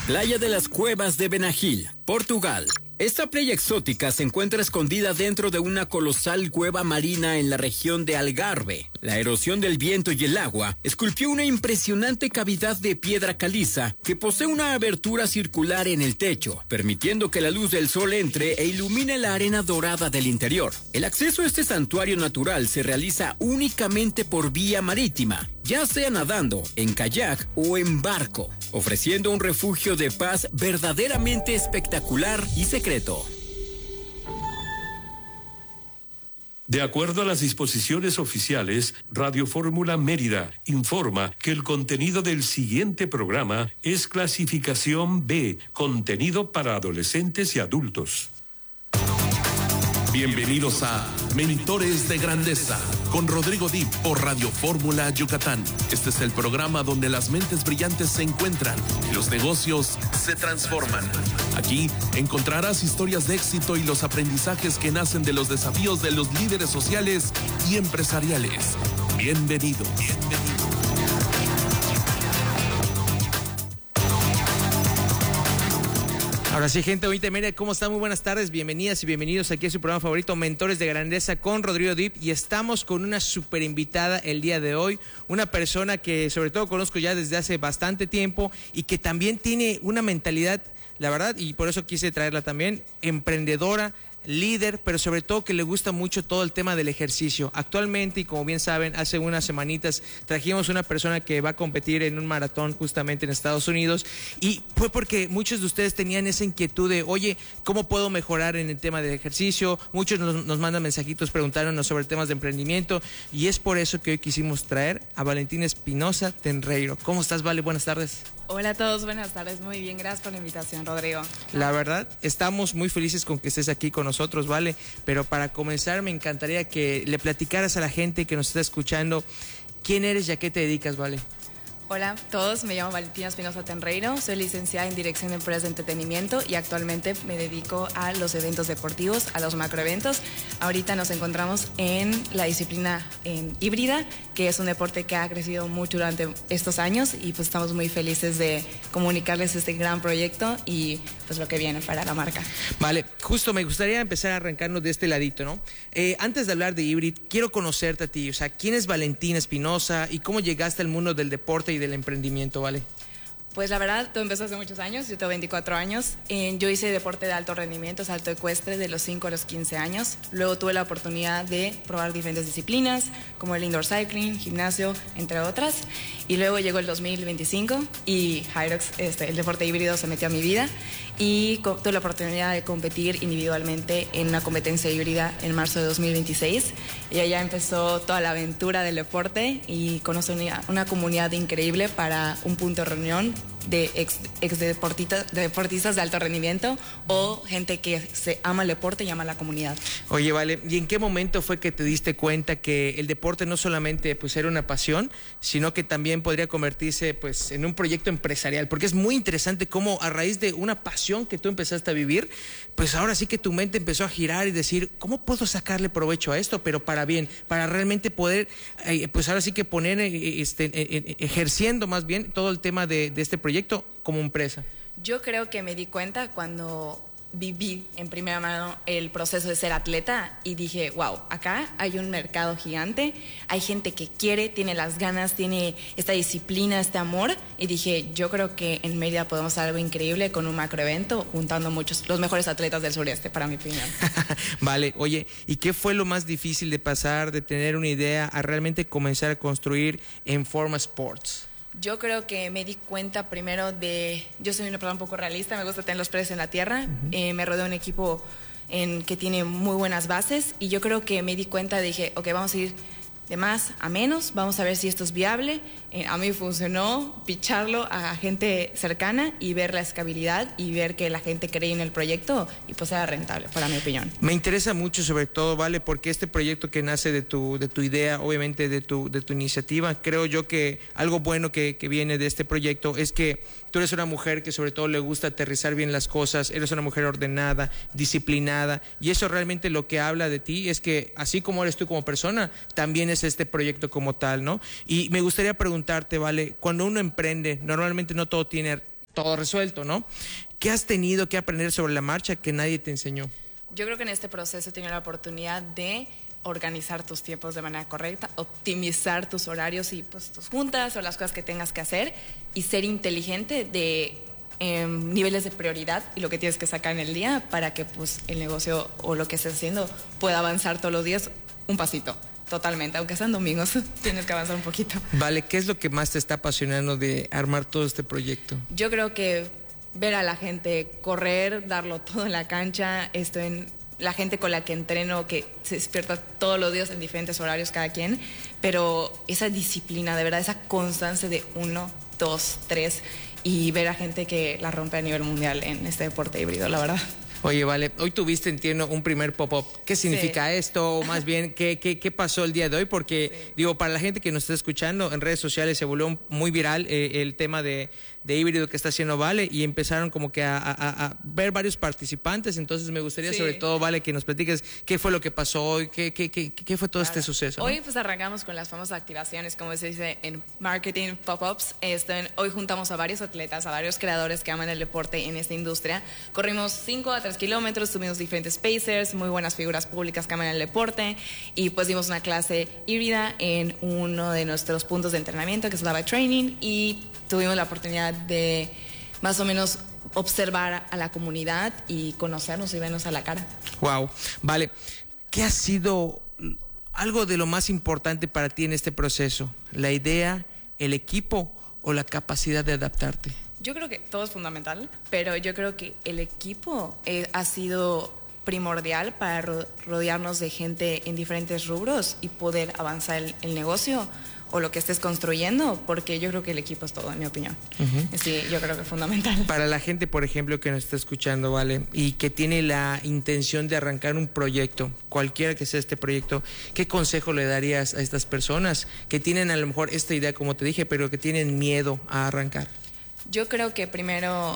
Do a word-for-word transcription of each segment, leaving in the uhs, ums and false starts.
Playa de las Cuevas de Benagil, Portugal. Esta playa exótica se encuentra escondida dentro de una colosal cueva marina en la región de Algarve. La erosión del viento y el agua esculpió una impresionante cavidad de piedra caliza que posee una abertura circular en el techo, permitiendo que la luz del sol entre e ilumine la arena dorada del interior. El acceso a este santuario natural se realiza únicamente por vía marítima, ya sea nadando, en kayak o en barco, ofreciendo un refugio de paz verdaderamente espectacular y secreto. De acuerdo a las disposiciones oficiales, Radio Fórmula Mérida informa que el contenido del siguiente programa es clasificación B, contenido para adolescentes y adultos. Bienvenidos a Mentores de Grandeza con Rodrigo Dip por Radio Fórmula Yucatán. Este es el programa donde las mentes brillantes se encuentran y los negocios se transforman. Aquí encontrarás historias de éxito y los aprendizajes que nacen de los desafíos de los líderes sociales y empresariales. Bienvenido, bienvenido. Ahora sí, gente bonita, mira, ¿cómo están? Muy buenas tardes, bienvenidas y bienvenidos aquí a su programa favorito, Mentores de Grandeza con Rodrigo Dip, y estamos con una súper invitada el día de hoy, una persona que sobre todo conozco ya desde hace bastante tiempo y que también tiene una mentalidad, la verdad, y por eso quise traerla también, emprendedora, líder, pero sobre todo que le gusta mucho todo el tema del ejercicio. Actualmente, y como bien saben, hace unas semanitas trajimos una persona que va a competir en un maratón justamente en Estados Unidos, y fue porque muchos de ustedes tenían esa inquietud de, oye, ¿cómo puedo mejorar en el tema del ejercicio? Muchos nos, nos mandan mensajitos preguntándonos sobre temas de emprendimiento, y es por eso que hoy quisimos traer a Valentina Espinosa Tenreiro. ¿Cómo estás, Vale? Buenas tardes. Hola a todos, buenas tardes, muy bien, gracias por la invitación, Rodrigo. La verdad, estamos muy felices con que estés aquí con nosotros, ¿vale? Pero para comenzar me encantaría que le platicaras a la gente que nos está escuchando quién eres y a qué te dedicas, ¿vale? Hola a todos, me llamo Valentina Espinosa Tenreiro, soy licenciada en Dirección de Empresas de Entretenimiento y actualmente me dedico a los eventos deportivos, a los macroeventos. Ahorita nos encontramos en la disciplina en híbrida, que es un deporte que ha crecido mucho durante estos años, y pues estamos muy felices de comunicarles este gran proyecto y pues lo que viene para la marca. Vale, justo me gustaría empezar a arrancarnos de este ladito, ¿no? Eh, antes de hablar de híbrido, quiero conocerte a ti, o sea, ¿quién es Valentina Espinosa y cómo llegaste al mundo del deporte y del emprendimiento, ¿vale? Pues la verdad, todo empezó hace muchos años, yo tengo veinticuatro años, eh, yo hice deporte de alto rendimiento, salto ecuestre de los cinco a los quince años, luego tuve la oportunidad de probar diferentes disciplinas, como el indoor cycling, gimnasio, entre otras, y luego llegó el dos mil veinticinco y Hyrox, este, el deporte híbrido se metió a mi vida, y tuve la oportunidad de competir individualmente en una competencia híbrida en marzo de dos mil veintiséis, y allá empezó toda la aventura del deporte y conocí una, una comunidad increíble para un punto de reunión de ex, ex deportistas, de deportistas de alto rendimiento o gente que se ama el deporte y ama la comunidad. Oye, Vale, ¿y en qué momento fue que te diste cuenta que el deporte no solamente pues era una pasión, sino que también podría convertirse pues en un proyecto empresarial? Porque es muy interesante cómo a raíz de una pasión que tú empezaste a vivir, pues ahora sí que tu mente empezó a girar y decir, ¿cómo puedo sacarle provecho a esto? Pero para bien, para realmente poder, eh, pues ahora sí que poner, eh, este, eh, ejerciendo más bien todo el tema de, de este proyecto como empresa. Yo creo que me di cuenta cuando viví en primera mano el proceso de ser atleta y dije, wow, acá hay un mercado gigante, hay gente que quiere, tiene las ganas, tiene esta disciplina, este amor, y dije, yo creo que en Mérida podemos hacer algo increíble con un macroevento, juntando muchos, los mejores atletas del sureste, para mi opinión. Vale, oye, ¿y qué fue lo más difícil de pasar, de tener una idea, a realmente comenzar a construir Enforma Sports? Yo creo que me di cuenta primero de, yo soy una persona un poco realista, me gusta tener los pies en la tierra, uh-huh. eh, me rodeo de un equipo en, que tiene muy buenas bases, y yo creo que me di cuenta, dije, ok, vamos a ir de más a menos, vamos a ver si esto es viable. Eh, a mí funcionó picharlo a gente cercana y ver la escalabilidad y ver que la gente creía en el proyecto y pues era rentable, para mi opinión. Me interesa mucho sobre todo, Vale, porque este proyecto que nace de tu, de tu idea, obviamente de tu, de tu iniciativa, creo yo que algo bueno que, que viene de este proyecto es que tú eres una mujer que sobre todo le gusta aterrizar bien las cosas, eres una mujer ordenada, disciplinada, y eso realmente lo que habla de ti es que así como eres tú como persona, también es este proyecto como tal, ¿no? Y me gustaría preguntarte, Vale, cuando uno emprende, normalmente no todo tiene todo resuelto, ¿no? ¿Qué has tenido que aprender sobre la marcha que nadie te enseñó? Yo creo que en este proceso he tenido la oportunidad de organizar tus tiempos de manera correcta, optimizar tus horarios y pues tus juntas o las cosas que tengas que hacer y ser inteligente de eh, niveles de prioridad y lo que tienes que sacar en el día para que pues el negocio o lo que estés haciendo pueda avanzar todos los días un pasito. Totalmente, aunque sean domingos, tienes que avanzar un poquito. Vale, ¿qué es lo que más te está apasionando de armar todo este proyecto? Yo creo que ver a la gente correr, darlo todo en la cancha, esto en la gente con la que entreno, que se despierta todos los días en diferentes horarios cada quien, pero esa disciplina, de verdad, esa constancia de uno, dos, tres, y ver a gente que la rompe a nivel mundial en este deporte híbrido, la verdad. Oye, vale, hoy tuviste, entiendo, un primer pop-up. ¿Qué significa sí. esto? O más bien, ¿qué, qué, ¿qué pasó el día de hoy? Porque, sí. digo, para la gente que nos está escuchando, en redes sociales se volvió muy viral eh, el tema de, de híbrido que está haciendo Vale y empezaron como que a, a, a ver varios participantes. Entonces me gustaría sí. sobre todo, Vale, que nos platiques qué fue lo que pasó hoy, qué, qué, qué, qué fue todo claro. este suceso. Hoy ¿no? pues arrancamos con las famosas activaciones, como se dice en marketing, pop-ups. Esto, en, hoy juntamos a varios atletas, a varios creadores que aman el deporte en esta industria. Corrimos cinco a tres kilómetros, tuvimos diferentes pacers, muy buenas figuras públicas que aman el deporte y pues dimos una clase híbrida en uno de nuestros puntos de entrenamiento que se llama Training y tuvimos la oportunidad de más o menos observar a la comunidad y conocernos y vernos a la cara. Wow, vale. ¿Qué ha sido algo de lo más importante para ti en este proceso? ¿La idea, el equipo o la capacidad de adaptarte? Yo creo que todo es fundamental, pero yo creo que el equipo eh, ha sido primordial para ro- rodearnos de gente en diferentes rubros y poder avanzar el, el negocio o lo que estés construyendo, porque yo creo que el equipo es todo, en mi opinión. Uh-huh. Sí, yo creo que es fundamental. Para la gente, por ejemplo, que nos está escuchando, ¿vale? Y que tiene la intención de arrancar un proyecto, cualquiera que sea este proyecto, ¿qué consejo le darías a estas personas que tienen a lo mejor esta idea, como te dije, pero que tienen miedo a arrancar? Yo creo que primero,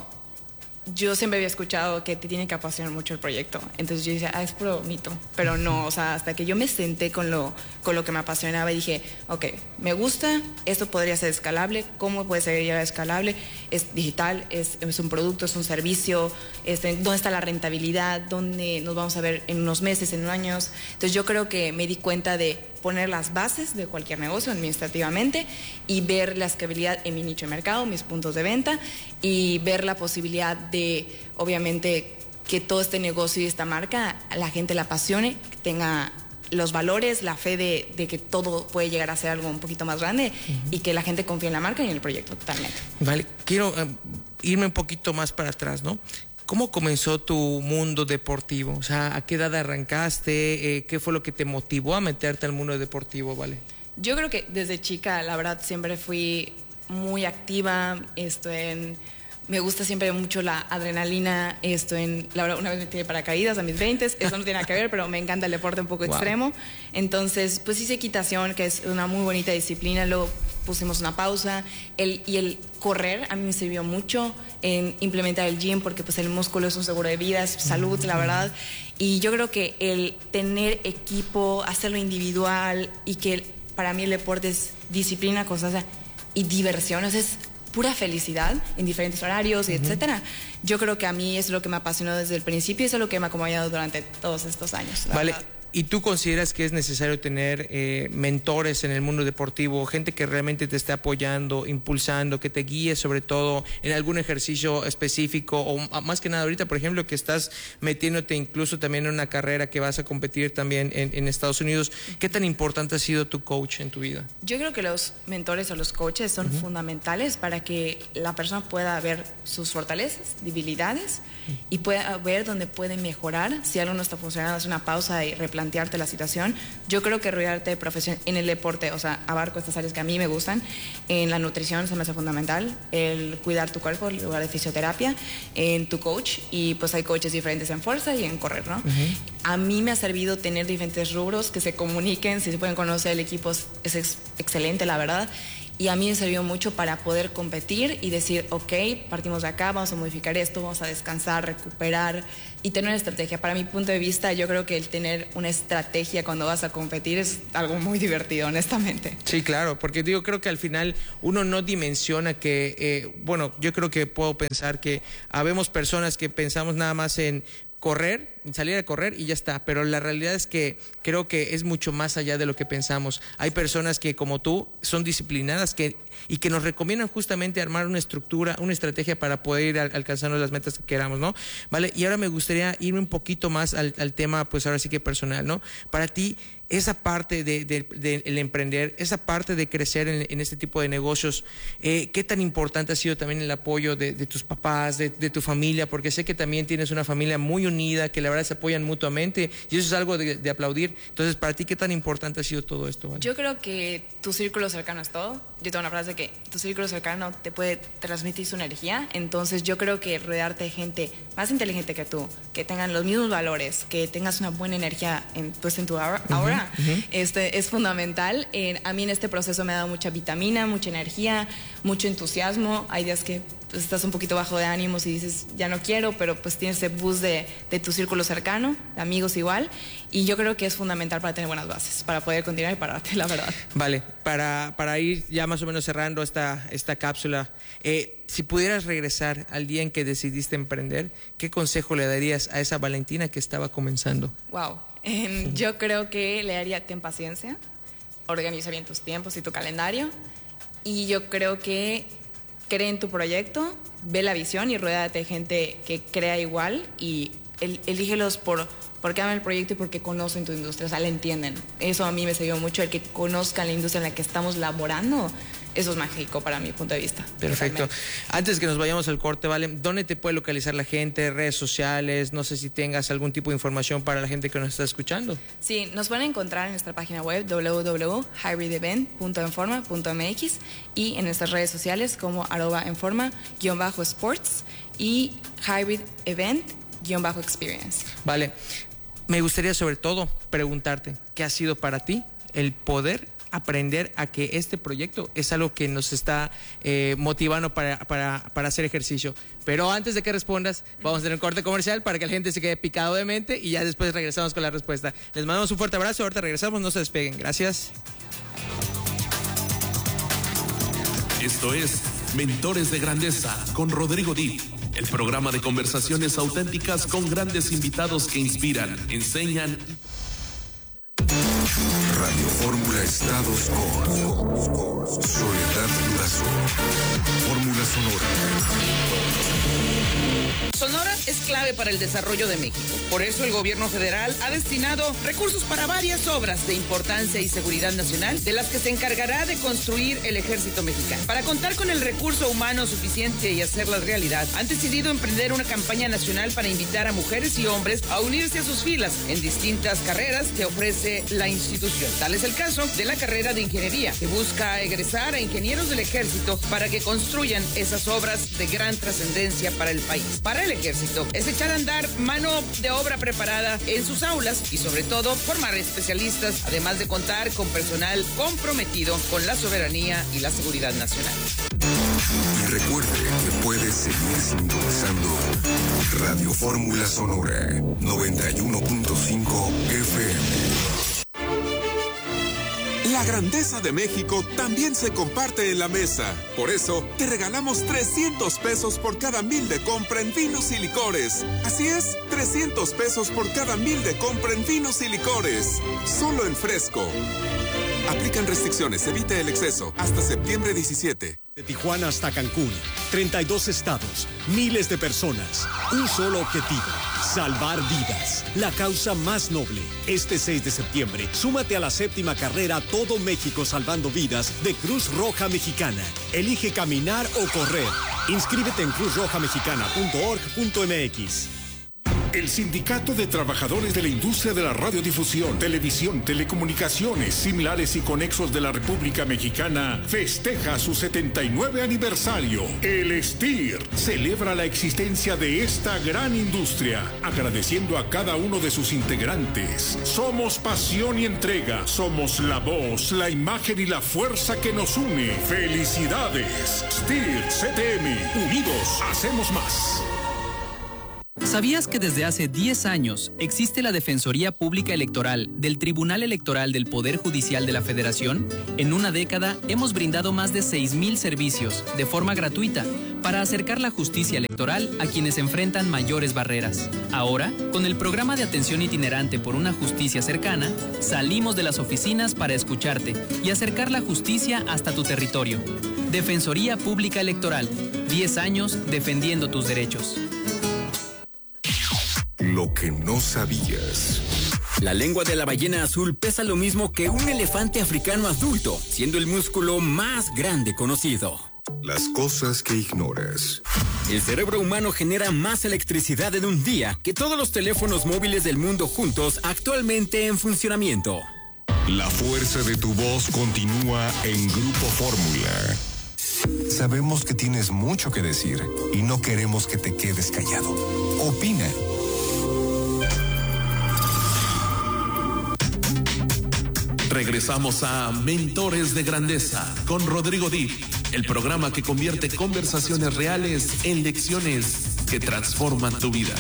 yo siempre había escuchado que te tiene que apasionar mucho el proyecto. Entonces yo decía, ah, es puro mito. Pero no, o sea, hasta que yo me senté con lo, con lo que me apasionaba y dije, ok, me gusta, esto podría ser escalable, ¿cómo puede ser ya escalable? Es digital, es, es un producto, es un servicio, es, ¿dónde está la rentabilidad? ¿Dónde nos vamos a ver en unos meses, en unos años? Entonces yo creo que me di cuenta de poner las bases de cualquier negocio administrativamente y ver la escalabilidad en mi nicho de mercado, mis puntos de venta y ver la posibilidad de, obviamente, que todo este negocio y esta marca, la gente la apasione, que tenga los valores, la fe de, de que todo puede llegar a ser algo un poquito más grande uh-huh. y que la gente confíe en la marca y en el proyecto totalmente. Vale, quiero uh, irme un poquito más para atrás, ¿no? ¿Cómo comenzó tu mundo deportivo? O sea, ¿a qué edad arrancaste? Eh, ¿Qué fue lo que te motivó a meterte al mundo deportivo, Vale? Yo creo que desde chica, la verdad, siempre fui muy activa, esto en... Me gusta siempre mucho la adrenalina, esto en, la verdad, una vez me tiré paracaídas a mis veintes, eso no tiene nada que ver, pero me encanta el deporte un poco wow. extremo. Entonces, pues hice equitación, que es una muy bonita disciplina, luego pusimos una pausa, el, y el correr a mí me sirvió mucho en implementar el gym, porque pues el músculo es un seguro de vida, es salud, la verdad. Y yo creo que el tener equipo, hacerlo individual, y que para mí el deporte es disciplina, constancia y diversión, o sea, es pura felicidad en diferentes horarios, y uh-huh. etcétera. Yo creo que a mí es lo que me apasionó desde el principio y eso es lo que me ha acompañado durante todos estos años. Vale. Verdad. ¿Y tú consideras que es necesario tener eh, mentores en el mundo deportivo, gente que realmente te esté apoyando, impulsando, que te guíe sobre todo en algún ejercicio específico o más que nada ahorita, por ejemplo, que estás metiéndote incluso también en una carrera que vas a competir también en, en Estados Unidos? ¿Qué tan importante ha sido tu coach en tu vida? Yo creo que los mentores o los coaches son uh-huh. fundamentales para que la persona pueda ver sus fortalezas, debilidades uh-huh. y pueda ver dónde puede mejorar. Si algo no está funcionando, hacer una pausa y replantear plantearte la situación. Yo creo que rodearte de profesión en el deporte, o sea, abarco estas áreas que a mí me gustan. En la nutrición se me hace fundamental, el cuidar tu cuerpo, el lugar de fisioterapia, en tu coach, y pues hay coaches diferentes en fuerza y en correr, ¿no? Uh-huh. A mí me ha servido tener diferentes rubros que se comuniquen, si se pueden conocer el equipo es, es excelente, la verdad. Y a mí me sirvió mucho para poder competir y decir, ok, partimos de acá, vamos a modificar esto, vamos a descansar, recuperar y tener una estrategia. Para mi punto de vista, yo creo que el tener una estrategia cuando vas a competir es algo muy divertido, honestamente. Sí, claro, porque digo, creo que al final uno no dimensiona que, eh, bueno, yo creo que puedo pensar que habemos personas que pensamos nada más en correr, salir a correr y ya está, pero la realidad es que creo que es mucho más allá de lo que pensamos. Hay personas que como tú son disciplinadas que, y que nos recomiendan justamente armar una estructura, una estrategia para poder ir al, alcanzando las metas que queramos, ¿no? Vale, y ahora me gustaría irme un poquito más al, al tema, pues ahora sí que personal, ¿no? Para ti, esa parte de, de, de el emprender, esa parte de crecer en, en este tipo de negocios, eh, ¿qué tan importante ha sido también el apoyo de, de tus papás, de, de tu familia? Porque sé que también tienes una familia muy unida, que la verdad se apoyan mutuamente, y eso es algo de, de aplaudir. Entonces, para ti, ¿qué tan importante ha sido todo esto, ¿vale? Yo creo que tu círculo cercano es todo. Yo tengo una frase que tu círculo cercano te puede transmitir su energía, entonces yo creo que rodearte de gente más inteligente que tú, que tengan los mismos valores, que tengas una buena energía en, pues, en tu ahora, uh-huh. ahora Uh-huh. Este, es fundamental. Eh, a mí en este proceso me ha dado mucha vitamina, mucha energía, mucho entusiasmo. Hay días que pues, estás un poquito bajo de ánimos y dices, ya no quiero, pero pues tienes ese boost de, de tu círculo cercano, de amigos igual. Y yo creo que es fundamental para tener buenas bases, para poder continuar y pararte, la verdad. Vale, para, para ir ya más o menos cerrando esta, esta cápsula, eh, si pudieras regresar al día en que decidiste emprender, ¿qué consejo le darías a esa Valentina que estaba comenzando? Wow. Eh, yo creo que le daría ten paciencia, organiza bien tus tiempos y tu calendario, y yo creo que cree en tu proyecto, ve la visión y ruédate de gente que crea igual y el, elígelos por porque aman el proyecto y porque conocen tu industria, o sea, la entienden. Eso a mí me sirvió mucho, el que conozcan la industria en la que estamos laborando. Eso es mágico para mi punto de vista. Perfecto. Totalmente. Antes que nos vayamos al corte, ¿vale? ¿Dónde te puede localizar la gente? Redes sociales, no sé si tengas algún tipo de información para la gente que nos está escuchando. Sí, nos pueden encontrar en nuestra página web doble u doble u doble u punto hybrid event punto informa punto m x y en nuestras redes sociales como arroba informa guión bajo sports y hybrid event guión bajo experience. Vale. Me gustaría sobre todo preguntarte, ¿qué ha sido para ti el poder aprender a que este proyecto es algo que nos está eh, motivando para, para, para hacer ejercicio? Pero antes de que respondas, vamos a tener un corte comercial para que la gente se quede picado de mente y ya después regresamos con la respuesta. Les mandamos un fuerte abrazo, ahorita regresamos, no se despeguen. Gracias. Esto es Mentores de Grandeza con Rodrigo Dip, el programa de conversaciones auténticas con grandes invitados que inspiran, enseñan. Radio Fórmula Estados con Soledad Durazo. Fórmula Sonora. Sonora es clave para el desarrollo de México. Por eso el gobierno federal ha destinado recursos para varias obras de importancia y seguridad nacional, de las que se encargará de construir el ejército mexicano. Para contar con el recurso humano suficiente y hacerlas realidad, han decidido emprender una campaña nacional para invitar a mujeres y hombres a unirse a sus filas en distintas carreras que ofrece la institución. Tal es el caso de la carrera de ingeniería, que busca egresar a ingenieros del ejército para que construyan esas obras de gran trascendencia para el país. Para el ejército es echar a andar mano de obra preparada en sus aulas y sobre todo formar especialistas, además de contar con personal comprometido con la soberanía y la seguridad nacional. Y recuerde que puede seguir sintonizando Radio Fórmula Sonora noventa y uno punto cinco F M. La grandeza de México también se comparte en la mesa. Por eso, te regalamos trescientos pesos por cada mil de compra en vinos y licores. Así es, trescientos pesos por cada mil de compra en vinos y licores. Solo en Fresco. Aplican restricciones, evita el exceso. Hasta septiembre diecisiete. De Tijuana hasta Cancún, treinta y dos estados, miles de personas, un solo objetivo, salvar vidas, la causa más noble. Este seis de septiembre, súmate a la séptima carrera Todo México Salvando Vidas de Cruz Roja Mexicana. Elige caminar o correr. Inscríbete en cruz roja mexicana punto org punto m x. El Sindicato de Trabajadores de la Industria de la Radiodifusión, Televisión, Telecomunicaciones, Similares y Conexos de la República Mexicana festeja su setenta y nueve aniversario. El S T I R celebra la existencia de esta gran industria, agradeciendo a cada uno de sus integrantes. Somos pasión y entrega, somos la voz, la imagen y la fuerza que nos une. ¡Felicidades! S T I R C T M, unidos hacemos más. ¿Sabías que desde hace diez años existe la Defensoría Pública Electoral del Tribunal Electoral del Poder Judicial de la Federación? En una década hemos brindado más de seis mil servicios de forma gratuita para acercar la justicia electoral a quienes enfrentan mayores barreras. Ahora, con el programa de atención itinerante por una justicia cercana, salimos de las oficinas para escucharte y acercar la justicia hasta tu territorio. Defensoría Pública Electoral, diez años defendiendo tus derechos. Lo que no sabías. La lengua de la ballena azul pesa lo mismo que un elefante africano adulto, siendo el músculo más grande conocido. Las cosas que ignoras. El cerebro humano genera más electricidad en un día que todos los teléfonos móviles del mundo juntos actualmente en funcionamiento. La fuerza de tu voz continúa en Grupo Fórmula. Sabemos que tienes mucho que decir y no queremos que te quedes callado. Opina. Regresamos a Mentores de Grandeza con Rodrigo Dip, el programa que convierte conversaciones reales en lecciones que transforman tu vida.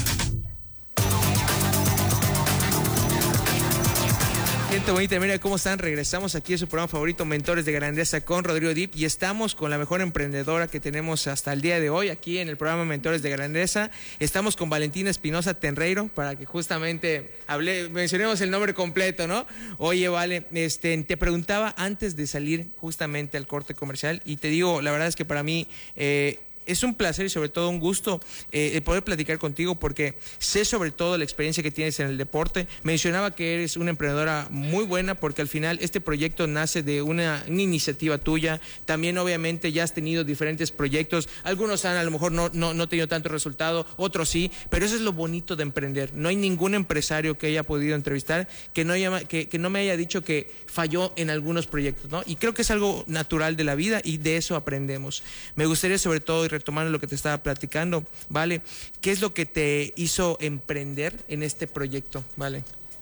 Gente bonita, mira cómo están. Regresamos aquí a su programa favorito, Mentores de Grandeza con Rodrigo Dip, y estamos con la mejor emprendedora que tenemos hasta el día de hoy aquí en el programa Mentores de Grandeza. Estamos con Valentina Espinosa Tenreiro para que justamente hable, mencionemos el nombre completo, ¿no? Oye, Vale, este, te preguntaba antes de salir justamente al corte comercial, y te digo, la verdad es que para mí eh, es un placer y sobre todo un gusto eh, el poder platicar contigo, porque sé sobre todo la experiencia que tienes en el deporte. Mencionaba que eres una emprendedora muy buena, porque al final este proyecto nace de una, una iniciativa tuya. También obviamente ya has tenido diferentes proyectos, algunos han a lo mejor no, no, no tenido tanto resultado, otros sí, pero eso es lo bonito de emprender. No hay ningún empresario que haya podido entrevistar que no, haya, que, que no me haya dicho que falló en algunos proyectos, ¿no? Y creo que es algo natural de la vida y de eso aprendemos. Me gustaría sobre todo, y retomando lo que te estaba platicando, ¿vale? ¿Qué es lo que te hizo emprender en este proyecto, ¿vale?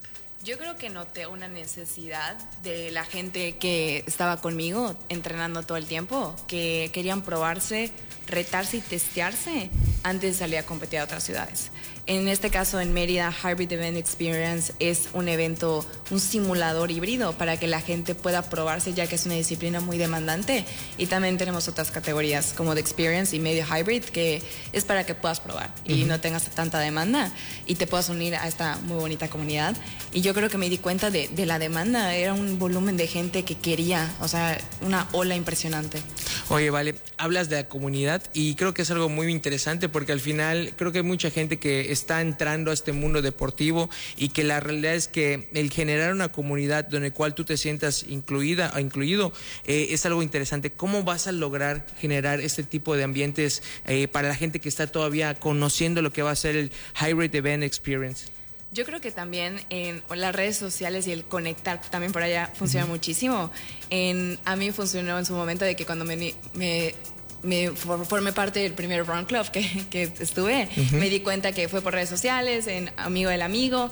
Yo creo que noté una necesidad de la gente que estaba conmigo entrenando todo el tiempo, que querían probarse, retarse y testearse antes de salir a competir a otras ciudades. En este caso, en Mérida, Hybrid Event Experience es un evento, un simulador híbrido para que la gente pueda probarse, ya que es una disciplina muy demandante. Y también tenemos otras categorías como de Experience y medio Hybrid, que es para que puedas probar y uh-huh. no tengas tanta demanda y te puedas unir a esta muy bonita comunidad. Y yo creo que me di cuenta de, de la demanda, era un volumen de gente que quería, o sea, una ola impresionante. Oye, Vale, hablas de la comunidad y creo que es algo muy interesante, porque al final creo que hay mucha gente que está entrando a este mundo deportivo y que la realidad es que el generar una comunidad donde cual tú te sientas incluida o incluido eh, es algo interesante. ¿Cómo vas a lograr generar este tipo de ambientes eh, para la gente que está todavía conociendo lo que va a ser el Hybrid Event Experience? Yo creo que también en las redes sociales y el conectar también por allá funciona uh-huh. muchísimo. En, a mí funcionó en su momento de que cuando me... me me formé parte del primer Run Club que, que estuve, uh-huh. me di cuenta que fue por redes sociales, en Amigo del Amigo,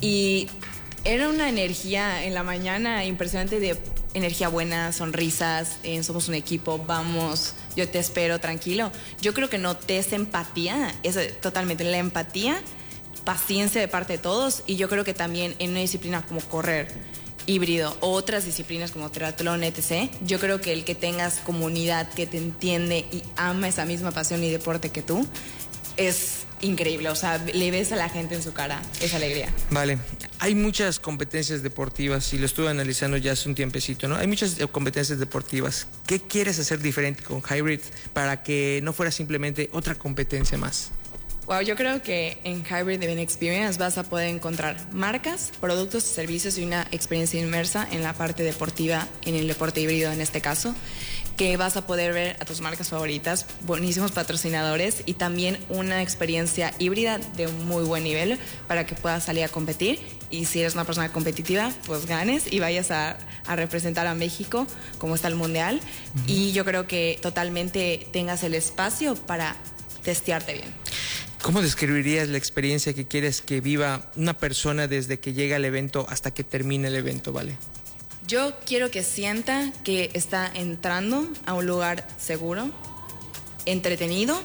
y era una energía en la mañana impresionante, de energía buena, sonrisas, eh, somos un equipo, vamos, yo te espero, tranquilo. Yo creo que noté esa empatía, esa, totalmente la empatía, paciencia de parte de todos, y yo creo que también en una disciplina como correr híbrido o otras disciplinas como triatlón, etcétera, yo creo que el que tengas comunidad que te entiende y ama esa misma pasión y deporte que tú es increíble. O sea, le ves a la gente en su cara esa alegría. Vale, hay muchas competencias deportivas y lo estuve analizando ya hace un tiempecito, ¿no? Hay muchas competencias deportivas. ¿Qué quieres hacer diferente con Hybrid para que no fuera simplemente otra competencia más? Wow, yo creo que en Hybrid Event Experience vas a poder encontrar marcas, productos, servicios y una experiencia inmersa en la parte deportiva, en el deporte híbrido en este caso, que vas a poder ver a tus marcas favoritas, buenísimos patrocinadores y también una experiencia híbrida de un muy buen nivel para que puedas salir a competir y si eres una persona competitiva, pues ganes y vayas a, a representar a México como está el Mundial. Uh-huh. Y yo creo que totalmente tengas el espacio para testearte bien. ¿Cómo describirías la experiencia que quieres que viva una persona desde que llega al evento hasta que termine el evento, Vale? Yo quiero que sienta que está entrando a un lugar seguro, entretenido,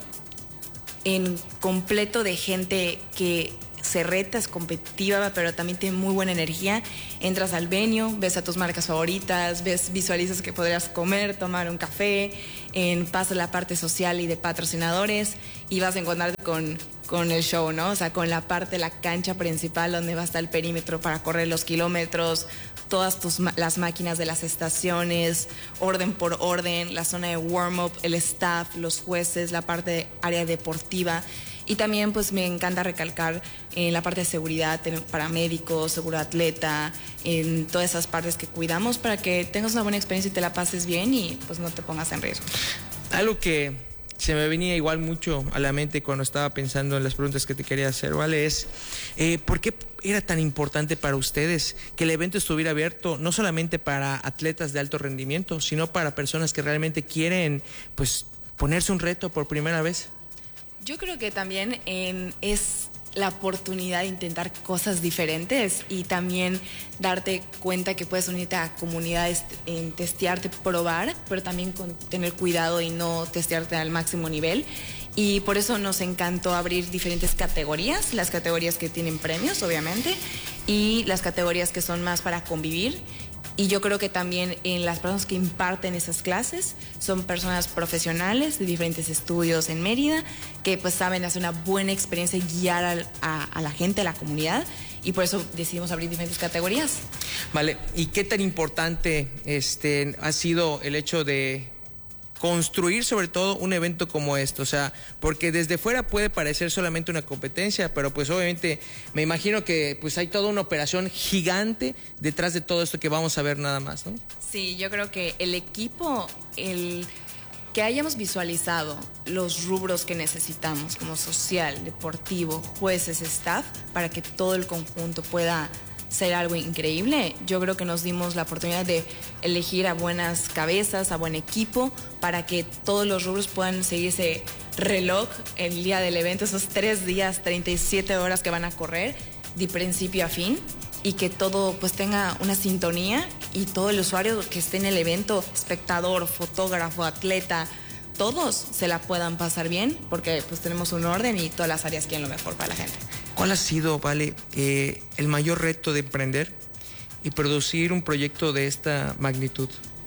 en completo de gente que se reta, es competitiva, pero también tiene muy buena energía. Entras al venue, ves a tus marcas favoritas, ves, visualizas que podrías comer, tomar un café, en, pasas la parte social y de patrocinadores y vas a encontrarte con, con el show, ¿no? O sea, con la parte de la cancha principal donde va a estar el perímetro para correr los kilómetros, todas tus, las máquinas de las estaciones, orden por orden, la zona de warm-up, el staff, los jueces, la parte de área deportiva. Y también pues me encanta recalcar en la parte de seguridad, paramédicos, seguro atleta, en todas esas partes que cuidamos para que tengas una buena experiencia y te la pases bien y pues no te pongas en riesgo. Algo que se me venía igual mucho a la mente cuando estaba pensando en las preguntas que te quería hacer, ¿vale? Es, eh, ¿por qué era tan importante para ustedes que el evento estuviera abierto no solamente para atletas de alto rendimiento, sino para personas que realmente quieren pues ponerse un reto por primera vez? Yo creo que también eh, es la oportunidad de intentar cosas diferentes y también darte cuenta que puedes unirte a comunidades en testearte, probar, pero también con tener cuidado y no testearte al máximo nivel. Y por eso nos encantó abrir diferentes categorías, las categorías que tienen premios, obviamente, y las categorías que son más para convivir. Y yo creo que también en las personas que imparten esas clases son personas profesionales de diferentes estudios en Mérida que pues saben hacer una buena experiencia y guiar a, a, a la gente, a la comunidad, y por eso decidimos abrir diferentes categorías. Vale, ¿y qué tan importante este, ha sido el hecho de construir sobre todo un evento como esto? O sea, porque desde fuera puede parecer solamente una competencia, pero pues obviamente me imagino que pues hay toda una operación gigante detrás de todo esto que vamos a ver nada más, ¿no? Sí, yo creo que el equipo, el que hayamos visualizado los rubros que necesitamos como social, deportivo, jueces, staff, para que todo el conjunto pueda ser algo increíble. Yo creo que nos dimos la oportunidad de elegir a buenas cabezas, a buen equipo, para que todos los rubros puedan seguir ese reloj el día del evento, esos tres días, treinta y siete horas que van a correr de principio a fin, y que todo pues tenga una sintonía y todo el usuario que esté en el evento, espectador, fotógrafo, atleta, todos se la puedan pasar bien, porque pues tenemos un orden y todas las áreas quieren lo mejor para la gente. ¿Cuál ha sido, Vale, eh, el mayor reto de emprender y producir un proyecto de esta magnitud?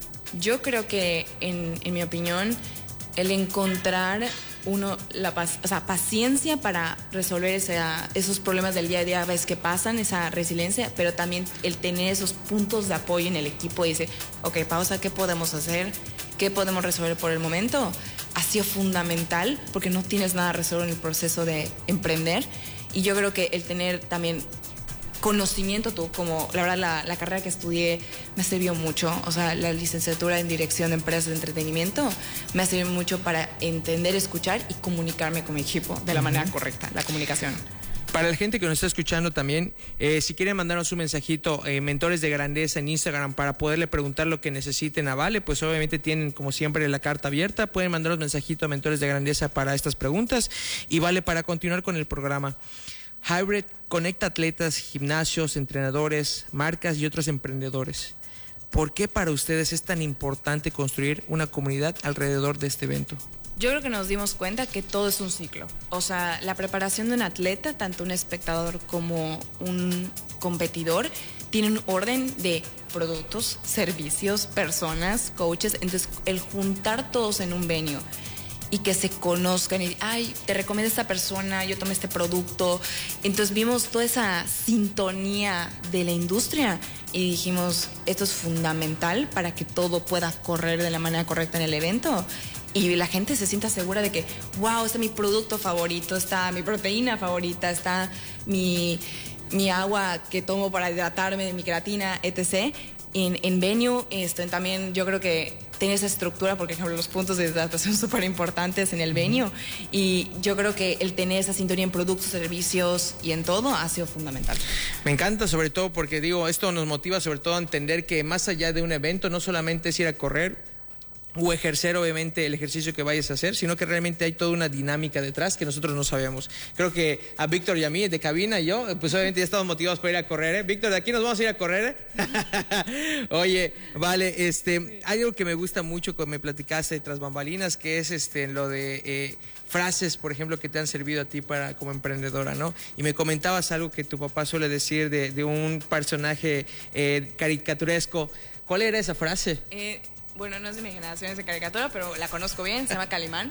Yo creo que, en, en mi opinión, el encontrar uno la o sea, paciencia para resolver esa, esos problemas del día a día, ves que pasan, esa resiliencia, pero también el tener esos puntos de apoyo en el equipo y decir, ok, pausa, ¿qué podemos hacer? ¿Qué podemos resolver por el momento? Ha sido fundamental porque no tienes nada a resolver en el proceso de emprender. Y yo creo que el tener también conocimiento, tú, como la verdad la, la carrera que estudié me sirvió mucho, o sea, la licenciatura en dirección de empresas de entretenimiento me ha servido mucho para entender, escuchar y comunicarme con mi equipo de la uh-huh. manera correcta, la comunicación. Para la gente que nos está escuchando también, eh, si quieren mandarnos un mensajito, eh, Mentores de Grandeza en Instagram, para poderle preguntar lo que necesiten a Vale, pues obviamente tienen como siempre la carta abierta, pueden mandarnos mensajito a Mentores de Grandeza para estas preguntas. Y Vale, para continuar con el programa, Hybrid conecta atletas, gimnasios, entrenadores, marcas y otros emprendedores. ¿Por qué para ustedes es tan importante construir una comunidad alrededor de este evento? Yo creo que nos dimos cuenta que todo es un ciclo. O sea, la preparación de un atleta, tanto un espectador como un competidor, tiene un orden de productos, servicios, personas, coaches. Entonces, el juntar todos en un venue y que se conozcan y, ay, te recomiendo esta persona, yo tomé este producto. Entonces vimos toda esa sintonía de la industria y dijimos, esto es fundamental para que todo pueda correr de la manera correcta en el evento. y la gente se sienta segura de que, wow, está mi producto favorito, está mi proteína favorita, está mi, mi agua que tomo para hidratarme, mi creatina, etcétera. En, en Venue, esto, también yo creo que tiene esa estructura, porque, por ejemplo, los puntos de hidratación son súper importantes en el Venue, y yo creo que el tener esa sintonía en productos, servicios y en todo ha sido fundamental. Me encanta, sobre todo porque, digo, esto nos motiva sobre todo a entender que más allá de un evento no solamente es ir a correr o ejercer obviamente el ejercicio que vayas a hacer, sino que realmente hay toda una dinámica detrás que nosotros no sabíamos. Creo que a Víctor y a mí de cabina y yo, pues obviamente ya estamos motivados para ir a correr, ¿eh? Víctor, de aquí nos vamos a ir a correr, ¿eh? Oye, vale, este, hay algo que me gusta mucho que me platicaste tras bambalinas, que es este lo de eh, frases, por ejemplo, que te han servido a ti para como emprendedora, ¿no? Y me comentabas algo que tu papá suele decir de, de un personaje eh, caricaturesco. ¿Cuál era esa frase? Eh... Bueno, no es de mi generación, es de caricatura, pero la conozco bien, se llama Calimán.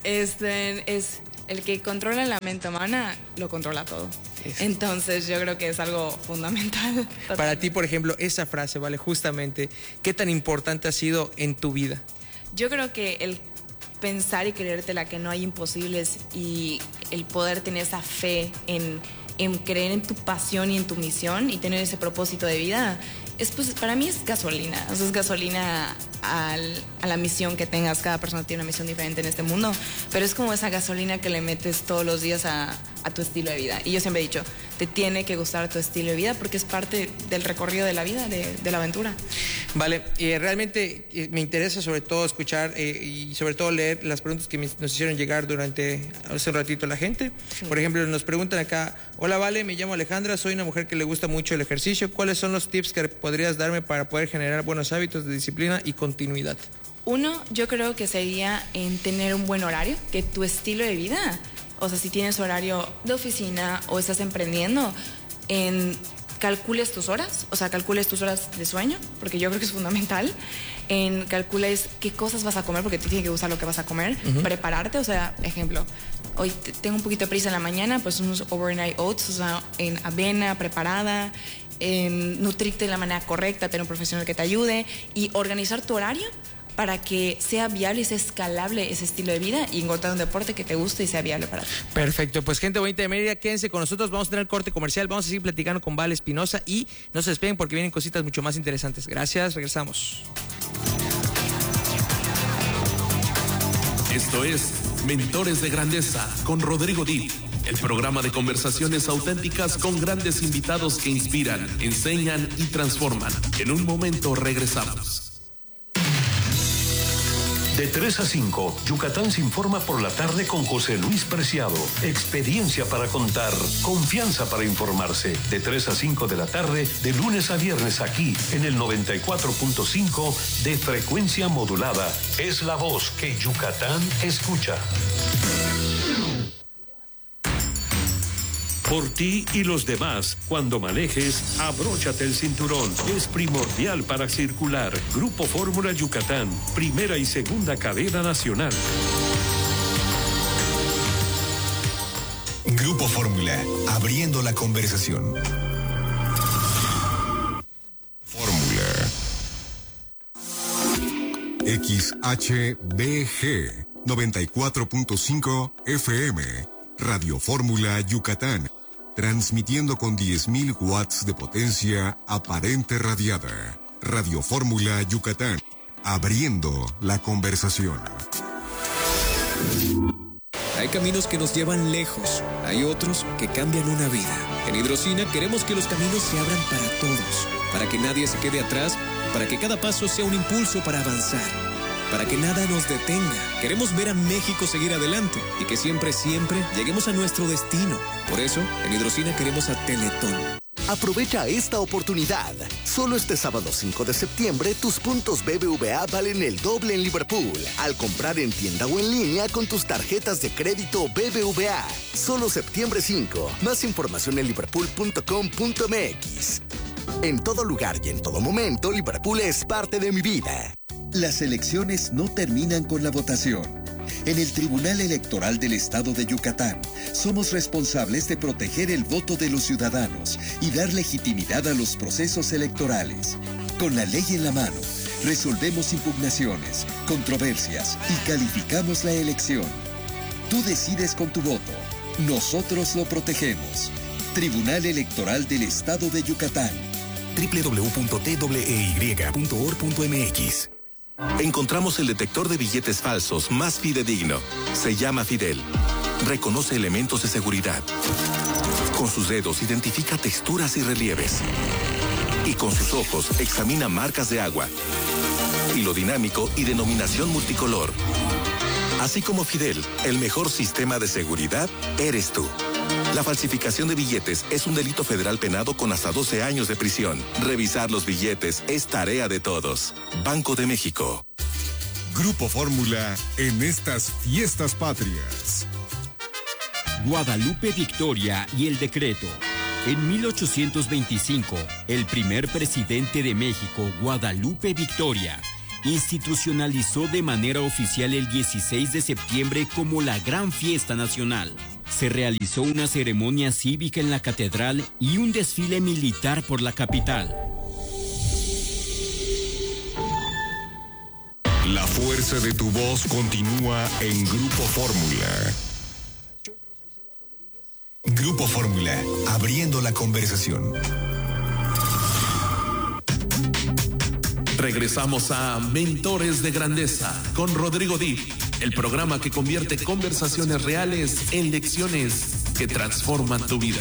Este, es el que controla la mente humana, lo controla todo. Eso. Entonces yo creo que es algo fundamental. Para ti, por ejemplo, esa frase, ¿vale? Justamente, ¿qué tan importante ha sido en tu vida? Yo creo que el pensar y creértela que no hay imposibles y el poder tener esa fe en, en creer en tu pasión y en tu misión y tener ese propósito de vida, es, pues, para mí es gasolina, o sea, es gasolina al, a la misión que tengas. Cada persona tiene una misión diferente en este mundo, pero es como esa gasolina que le metes todos los días a, a tu estilo de vida. Y yo siempre he dicho, te tiene que gustar tu estilo de vida porque es parte del recorrido de la vida, de, de la aventura. Vale, eh, realmente eh, me interesa sobre todo escuchar eh, y sobre todo leer las preguntas que me, nos hicieron llegar durante hace un ratito la gente. Sí. Por ejemplo, nos preguntan acá, hola Vale, me llamo Alejandra, soy una mujer que le gusta mucho el ejercicio. ¿Cuáles son los tips que podrías darme para poder generar buenos hábitos de disciplina y continuidad? Uno, yo creo que sería en tener un buen horario, que tu estilo de vida, o sea, si tienes horario de oficina o estás emprendiendo, en calcules tus horas, o sea, calcules tus horas de sueño, porque yo creo que es fundamental. En calcules qué cosas vas a comer, porque te tiene que gustar lo que vas a comer. Uh-huh. Prepararte, o sea, ejemplo, hoy tengo un poquito de prisa en la mañana, pues unos overnight oats, o sea, en avena preparada, en nutrirte de la manera correcta, tener un profesional que te ayude y organizar tu horario para que sea viable y sea escalable ese estilo de vida y encontrar un deporte que te guste y sea viable para ti. Perfecto, pues gente bonita de Mérida, quédense con nosotros, vamos a tener corte comercial, vamos a seguir platicando con Vale Espinosa y no se despeguen porque vienen cositas mucho más interesantes. Gracias, regresamos. Esto es Mentores de Grandeza con Rodrigo Dip, el programa de conversaciones auténticas con grandes invitados que inspiran, enseñan y transforman. En un momento regresamos. De tres a cinco, Yucatán se informa por la tarde con José Luis Preciado. Experiencia para contar, confianza para informarse. De tres a cinco de la tarde, de lunes a viernes aquí, en el noventa y cuatro punto cinco de frecuencia modulada. Es la voz que Yucatán escucha. Por ti y los demás, cuando manejes, abróchate el cinturón. Es primordial para circular. Grupo Fórmula Yucatán, primera y segunda cadena nacional. Grupo Fórmula, abriendo la conversación. Fórmula. X H B G noventa y cuatro punto cinco F M. Radio Fórmula Yucatán. Transmitiendo con diez mil watts de potencia aparente radiada. Radio Fórmula Yucatán. Abriendo la conversación. Hay caminos que nos llevan lejos. Hay otros que cambian una vida. En Hidrocina queremos que los caminos se abran para todos. Para que nadie se quede atrás. Para que cada paso sea un impulso para avanzar. Para que nada nos detenga. Queremos ver a México seguir adelante y que siempre, siempre lleguemos a nuestro destino. Por eso, en Hidrocina queremos a Teletón. Aprovecha esta oportunidad. Solo este sábado cinco de septiembre, tus puntos B B V A valen el doble en Liverpool. Al comprar en tienda o en línea con tus tarjetas de crédito B B V A. Solo septiembre cinco. Más información en liverpool punto com punto m x. En todo lugar y en todo momento, Liverpool es parte de mi vida. Las elecciones no terminan con la votación. En el Tribunal Electoral del Estado de Yucatán, somos responsables de proteger el voto de los ciudadanos y dar legitimidad a los procesos electorales. Con la ley en la mano, Resolvemos impugnaciones, controversias y calificamos la elección. Tú decides con tu voto. Nosotros lo protegemos. Tribunal Electoral del Estado de Yucatán. doble u doble u doble u punto t w e y punto org punto m x. Encontramos el detector de billetes falsos más fidedigno. Se llama Fidel. Reconoce elementos de seguridad. Con sus dedos identifica texturas y relieves. Y con sus ojos examina marcas de agua. Hilo dinámico y denominación multicolor. Así como Fidel, el mejor sistema de seguridad eres tú. La falsificación de billetes es un delito federal penado con hasta doce años de prisión. Revisar los billetes es tarea de todos. Banco de México. Grupo Fórmula en estas fiestas patrias. Guadalupe Victoria y el decreto. En mil ochocientos veinticinco, el primer presidente de México, Guadalupe Victoria, institucionalizó de manera oficial el dieciséis de septiembre como la Gran Fiesta Nacional. Se realizó una ceremonia cívica en la catedral y un desfile militar por la capital. La fuerza de tu voz continúa en Grupo Fórmula. Grupo Fórmula, abriendo la conversación. Regresamos a Mentores de Grandeza con Rodrigo Dip, el programa que convierte conversaciones reales en lecciones que transforman tu vida.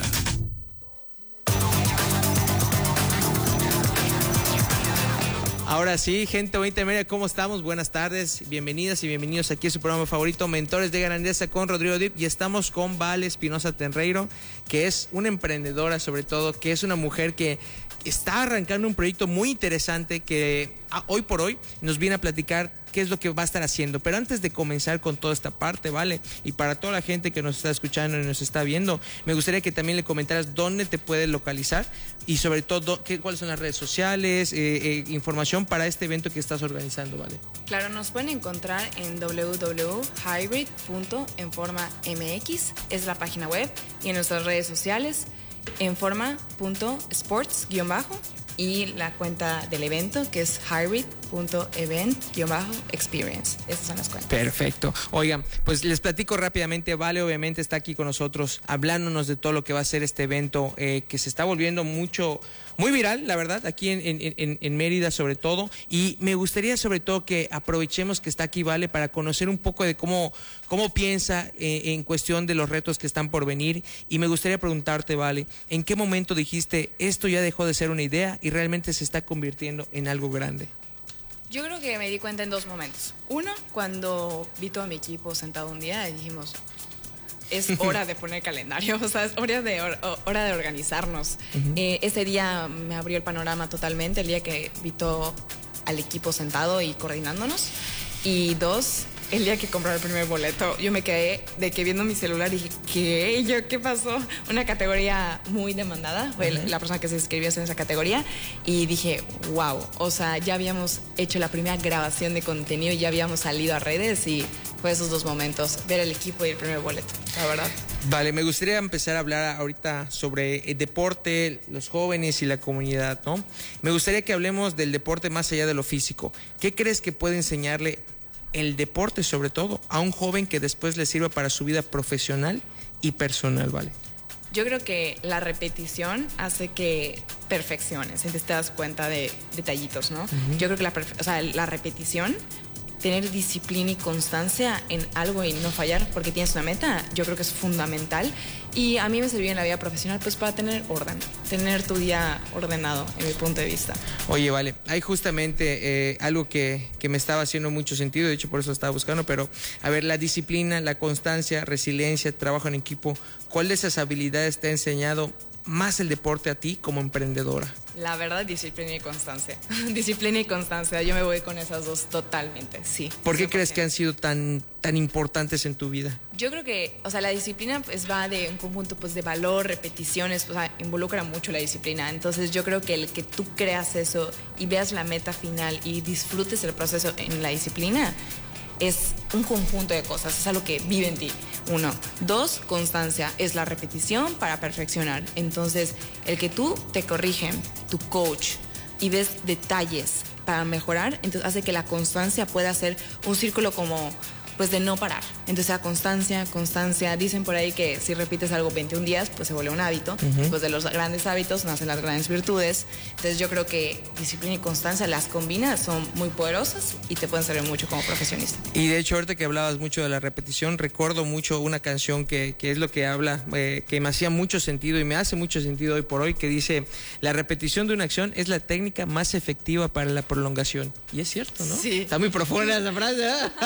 Ahora sí, gente bonita, mira cómo estamos, buenas tardes, bienvenidas y bienvenidos aquí a su programa favorito, Mentores de Grandeza con Rodrigo Dip, y estamos con Vale Espinosa Tenreiro, que es una emprendedora sobre todo, que es una mujer que está arrancando un proyecto muy interesante que ah, hoy por hoy nos viene a platicar qué es lo que va a estar haciendo. Pero antes de comenzar con toda esta parte, ¿vale? Y para toda la gente que nos está escuchando y nos está viendo, me gustaría que también le comentaras dónde te puedes localizar y sobre todo qué, cuáles son las redes sociales, eh, eh, información para este evento que estás organizando, ¿vale? Claro, nos pueden encontrar en doble u doble u doble u punto hybrid punto enforma m x, es la página web, y en nuestras redes sociales, enforma punto sports guión bajo, y la cuenta del evento, que es hybrid punto event guión bajo experience. Esas son las cuentas. Perfecto. Oigan, pues les platico rápidamente. Vale, obviamente está aquí con nosotros hablándonos de todo lo que va a ser este evento, eh, que se está volviendo mucho, muy viral, la verdad, aquí en, en, en, en Mérida sobre todo. Y me gustaría sobre todo que aprovechemos que está aquí Vale para conocer un poco de cómo, cómo piensa eh, en cuestión de los retos que están por venir. Y me gustaría preguntarte, Vale, ¿en qué momento dijiste esto ya dejó de ser una idea y realmente se está convirtiendo en algo grande? Yo creo que me di cuenta en dos momentos. Uno, cuando vi todo mi equipo sentado un día y dijimos, es hora de poner calendario, o sea, es hora de, hora de organizarnos. Uh-huh. Eh, ese día me abrió el panorama totalmente, el día que vi todo al equipo sentado y coordinándonos. Y dos, el día que compré el primer boleto, yo me quedé de que viendo mi celular y dije, ¿qué? Yo, ¿qué pasó? Una categoría muy demandada, fue uh-huh. la persona que se inscribió en esa categoría, y dije, wow, o sea, ya habíamos hecho la primera grabación de contenido, ya habíamos salido a redes, y fue esos dos momentos, ver el equipo y el primer boleto, la verdad. Vale, me gustaría empezar a hablar ahorita sobre el deporte, los jóvenes y la comunidad, ¿no? Me gustaría que hablemos del deporte más allá de lo físico. ¿Qué crees que puede enseñarle el deporte, sobre todo, a un joven que después le sirva para su vida profesional y personal, Vale? Yo creo que la repetición hace que perfecciones, entonces te das cuenta de detallitos, ¿no? Uh-huh. Yo creo que la, o sea, la repetición, tener disciplina y constancia en algo y no fallar porque tienes una meta, yo creo que es fundamental. Y a mí me sirvió en la vida profesional pues para tener orden, tener tu día ordenado, en mi punto de vista. Oye, Vale, hay justamente eh, algo que, que me estaba haciendo mucho sentido, de hecho por eso estaba buscando, pero a ver, la disciplina, la constancia, resiliencia, trabajo en equipo, ¿cuál de esas habilidades te ha enseñado más el deporte a ti como emprendedora? La verdad, disciplina y constancia. Disciplina y constancia, yo me voy con esas dos totalmente, sí. ¿Por qué cien por ciento. crees que han sido tan, tan importantes en tu vida? Yo creo que, o sea, la disciplina pues va de un conjunto pues de valor, repeticiones, o sea, involucra mucho la disciplina. Entonces yo creo que el que tú creas eso y veas la meta final y disfrutes el proceso en la disciplina, es un conjunto de cosas, es algo que vive en ti. Uno. Dos, constancia, es la repetición para perfeccionar. Entonces, el que tú te corrigen, tu coach, y ves detalles para mejorar, entonces hace que la constancia pueda ser un círculo como pues de no parar. Entonces, a constancia, constancia. Dicen por ahí que si repites algo veintiún días, pues se vuelve un hábito. Uh-huh. Pues de los grandes hábitos nacen las grandes virtudes. Entonces, yo creo que disciplina y constancia las combinas, son muy poderosas y te pueden servir mucho como profesionista. Y de hecho, ahorita que hablabas mucho de la repetición, recuerdo mucho una canción que, que es lo que habla, eh, que me hacía mucho sentido y me hace mucho sentido hoy por hoy, que dice, la repetición de una acción es la técnica más efectiva para la prolongación. Y es cierto, ¿no? Sí. Está muy profunda esa frase,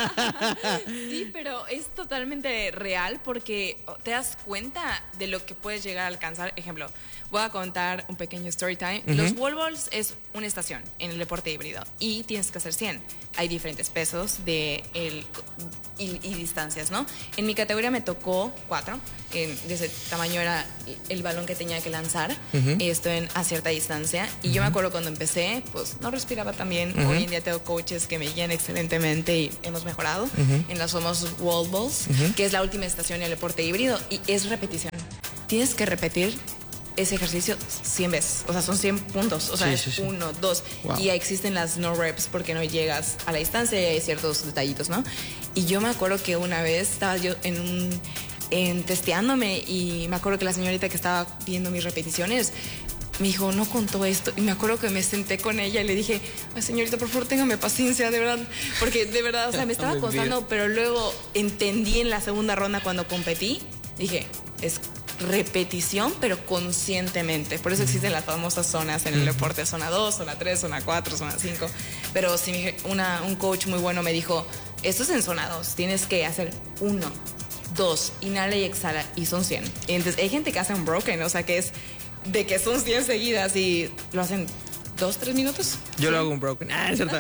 ¿eh? Sí, pero es totalmente real porque te das cuenta de lo que puedes llegar a alcanzar. Ejemplo, voy a contar un pequeño story time. Uh-huh. Los wall balls es una estación en el deporte híbrido y tienes que hacer cien. Hay diferentes pesos de el, y, y distancias, ¿no? En mi categoría me tocó cuatro. Eh, de ese tamaño era el balón que tenía que lanzar. Uh-huh. Esto en, a cierta distancia. Y uh-huh. yo me acuerdo cuando empecé, pues no respiraba tan bien. Uh-huh. Hoy en día tengo coaches que me guían excelentemente y hemos mejorado uh-huh. en las famosas wall balls, uh-huh. que es la última estación en el deporte híbrido y es repetición. Tienes que repetir ese ejercicio cien veces, o sea, son cien puntos, o sea, sí, sí, sí. uno, dos, wow. Y existen las no reps porque no llegas a la distancia y hay ciertos detallitos, ¿no? Y yo me acuerdo que una vez estaba yo en un, en testeándome y me acuerdo que la señorita que estaba viendo mis repeticiones me dijo, no contó esto, y me acuerdo que me senté con ella y le dije, ay, señorita, por favor, téngame paciencia, de verdad, porque de verdad, o sea, me estaba costando, pero luego entendí en la segunda ronda cuando competí, dije, es repetición, pero conscientemente. Por eso existen las famosas zonas en el deporte, zona dos, zona tres, zona cuatro, zona cinco. Pero si una, un coach muy bueno me dijo, esto es en zona dos, tienes que hacer uno, dos, inhala y exhala, y son cien. Y entonces hay gente que hace un broken, o sea, que es de que son cien seguidas y lo hacen dos, tres minutos. Yo sí. lo hago un broken. Ah, es cierto.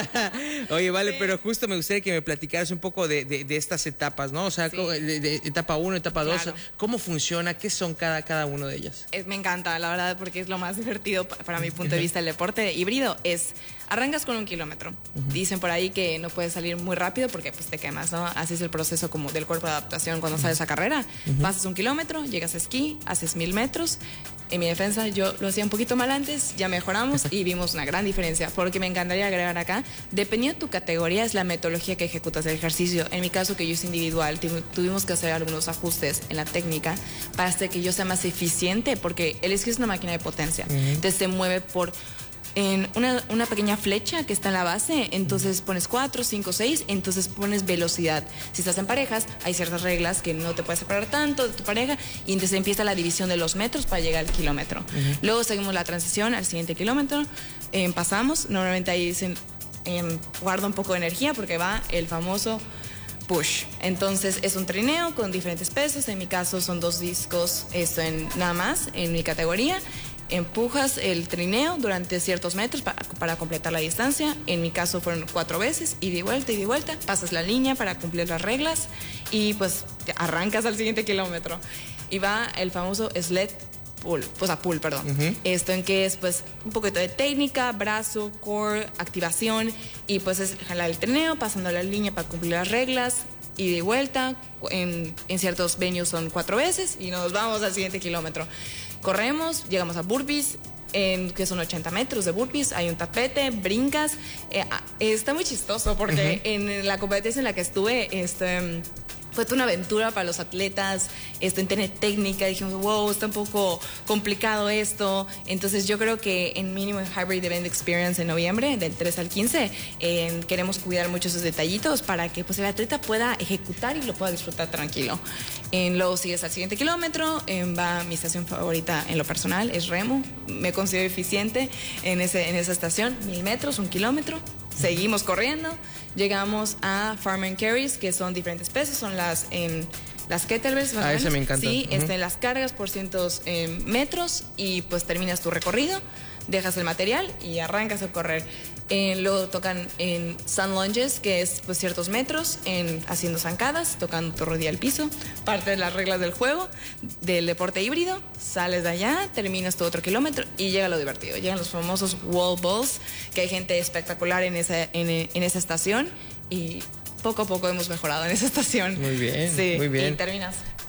Oye, vale, sí. Pero justo me gustaría que me platicaras un poco de, de, de estas etapas, ¿no? O sea, sí. de, de etapa uno, etapa dos, claro. ¿Cómo funciona? ¿Qué son cada, cada uno de ellas? Es, me encanta, la verdad, porque es lo más divertido para mi punto de vista. El deporte híbrido es, arrancas con un kilómetro. Uh-huh. Dicen por ahí que no puedes salir muy rápido porque pues te quemas, ¿no? Así es el proceso como del cuerpo de adaptación cuando uh-huh. sales a carrera. Uh-huh. Pasas un kilómetro, llegas a esquí, haces mil metros. En mi defensa yo lo hacía un poquito mal antes, ya mejoramos y vimos una gran diferencia. Porque me encantaría agregar acá, dependiendo de tu categoría es la metodología que ejecutas el ejercicio. En mi caso, que yo soy individual, tuvimos que hacer algunos ajustes en la técnica para hacer que yo sea más eficiente, porque el esquí es una máquina de potencia. Uh-huh. Entonces se mueve por en una, una pequeña flecha que está en la base, entonces pones cuatro, cinco, seis, entonces pones velocidad. Si estás en parejas, hay ciertas reglas que no te puedes separar tanto de tu pareja y entonces empieza la división de los metros para llegar al kilómetro. Uh-huh. Luego seguimos la transición al siguiente kilómetro, eh, pasamos, normalmente ahí se eh, guarda un poco de energía porque va el famoso push. Entonces es un trineo con diferentes pesos, en mi caso son dos discos, esto en nada más, en mi categoría. Empujas el trineo durante ciertos metros para, para completar la distancia. En mi caso fueron cuatro veces, ida y vuelta, ida y vuelta. Pasas la línea para cumplir las reglas y pues arrancas al siguiente kilómetro. Y va el famoso sled pull, pues a pull, perdón. Uh-huh. Esto en que es pues un poquito de técnica, brazo, core, activación y pues es jalar el trineo, pasando la línea para cumplir las reglas. Ida y vuelta, en, en ciertos venues son cuatro veces y nos vamos al siguiente kilómetro. Corremos, llegamos a burpees, en, que son ochenta metros de burpees, hay un tapete, brincas. Eh, está muy chistoso porque uh-huh. en la competencia en la que estuve, este, fue toda una aventura para los atletas, esto, en tener técnica, dijimos, wow, está un poco complicado esto. Entonces yo creo que en mínimo en Hybrid Event Experience en noviembre, del tres al quince, eh, queremos cuidar mucho esos detallitos para que pues, el atleta pueda ejecutar y lo pueda disfrutar tranquilo. En, luego sigues al siguiente kilómetro, en, va mi estación favorita en lo personal, es remo. Me considero eficiente en, ese, en esa estación, mil metros, un kilómetro. Seguimos corriendo, llegamos a farm and carries, que son diferentes pesos, son las, en, las kettlebells. Ah, ese me encanta. Sí, uh-huh. este, las cargas por cientos eh, metros y pues terminas tu recorrido, dejas el material y arrancas a correr. Eh, luego tocan en sun lunges, que es pues ciertos metros, en, haciendo zancadas, tocando tu rodilla al piso, parte de las reglas del juego, del deporte híbrido, sales de allá, terminas tu otro kilómetro y llega lo divertido, llegan los famosos wall balls, que hay gente espectacular en esa, en, en esa estación y poco a poco hemos mejorado en esa estación. Muy bien, sí, muy bien. Y terminas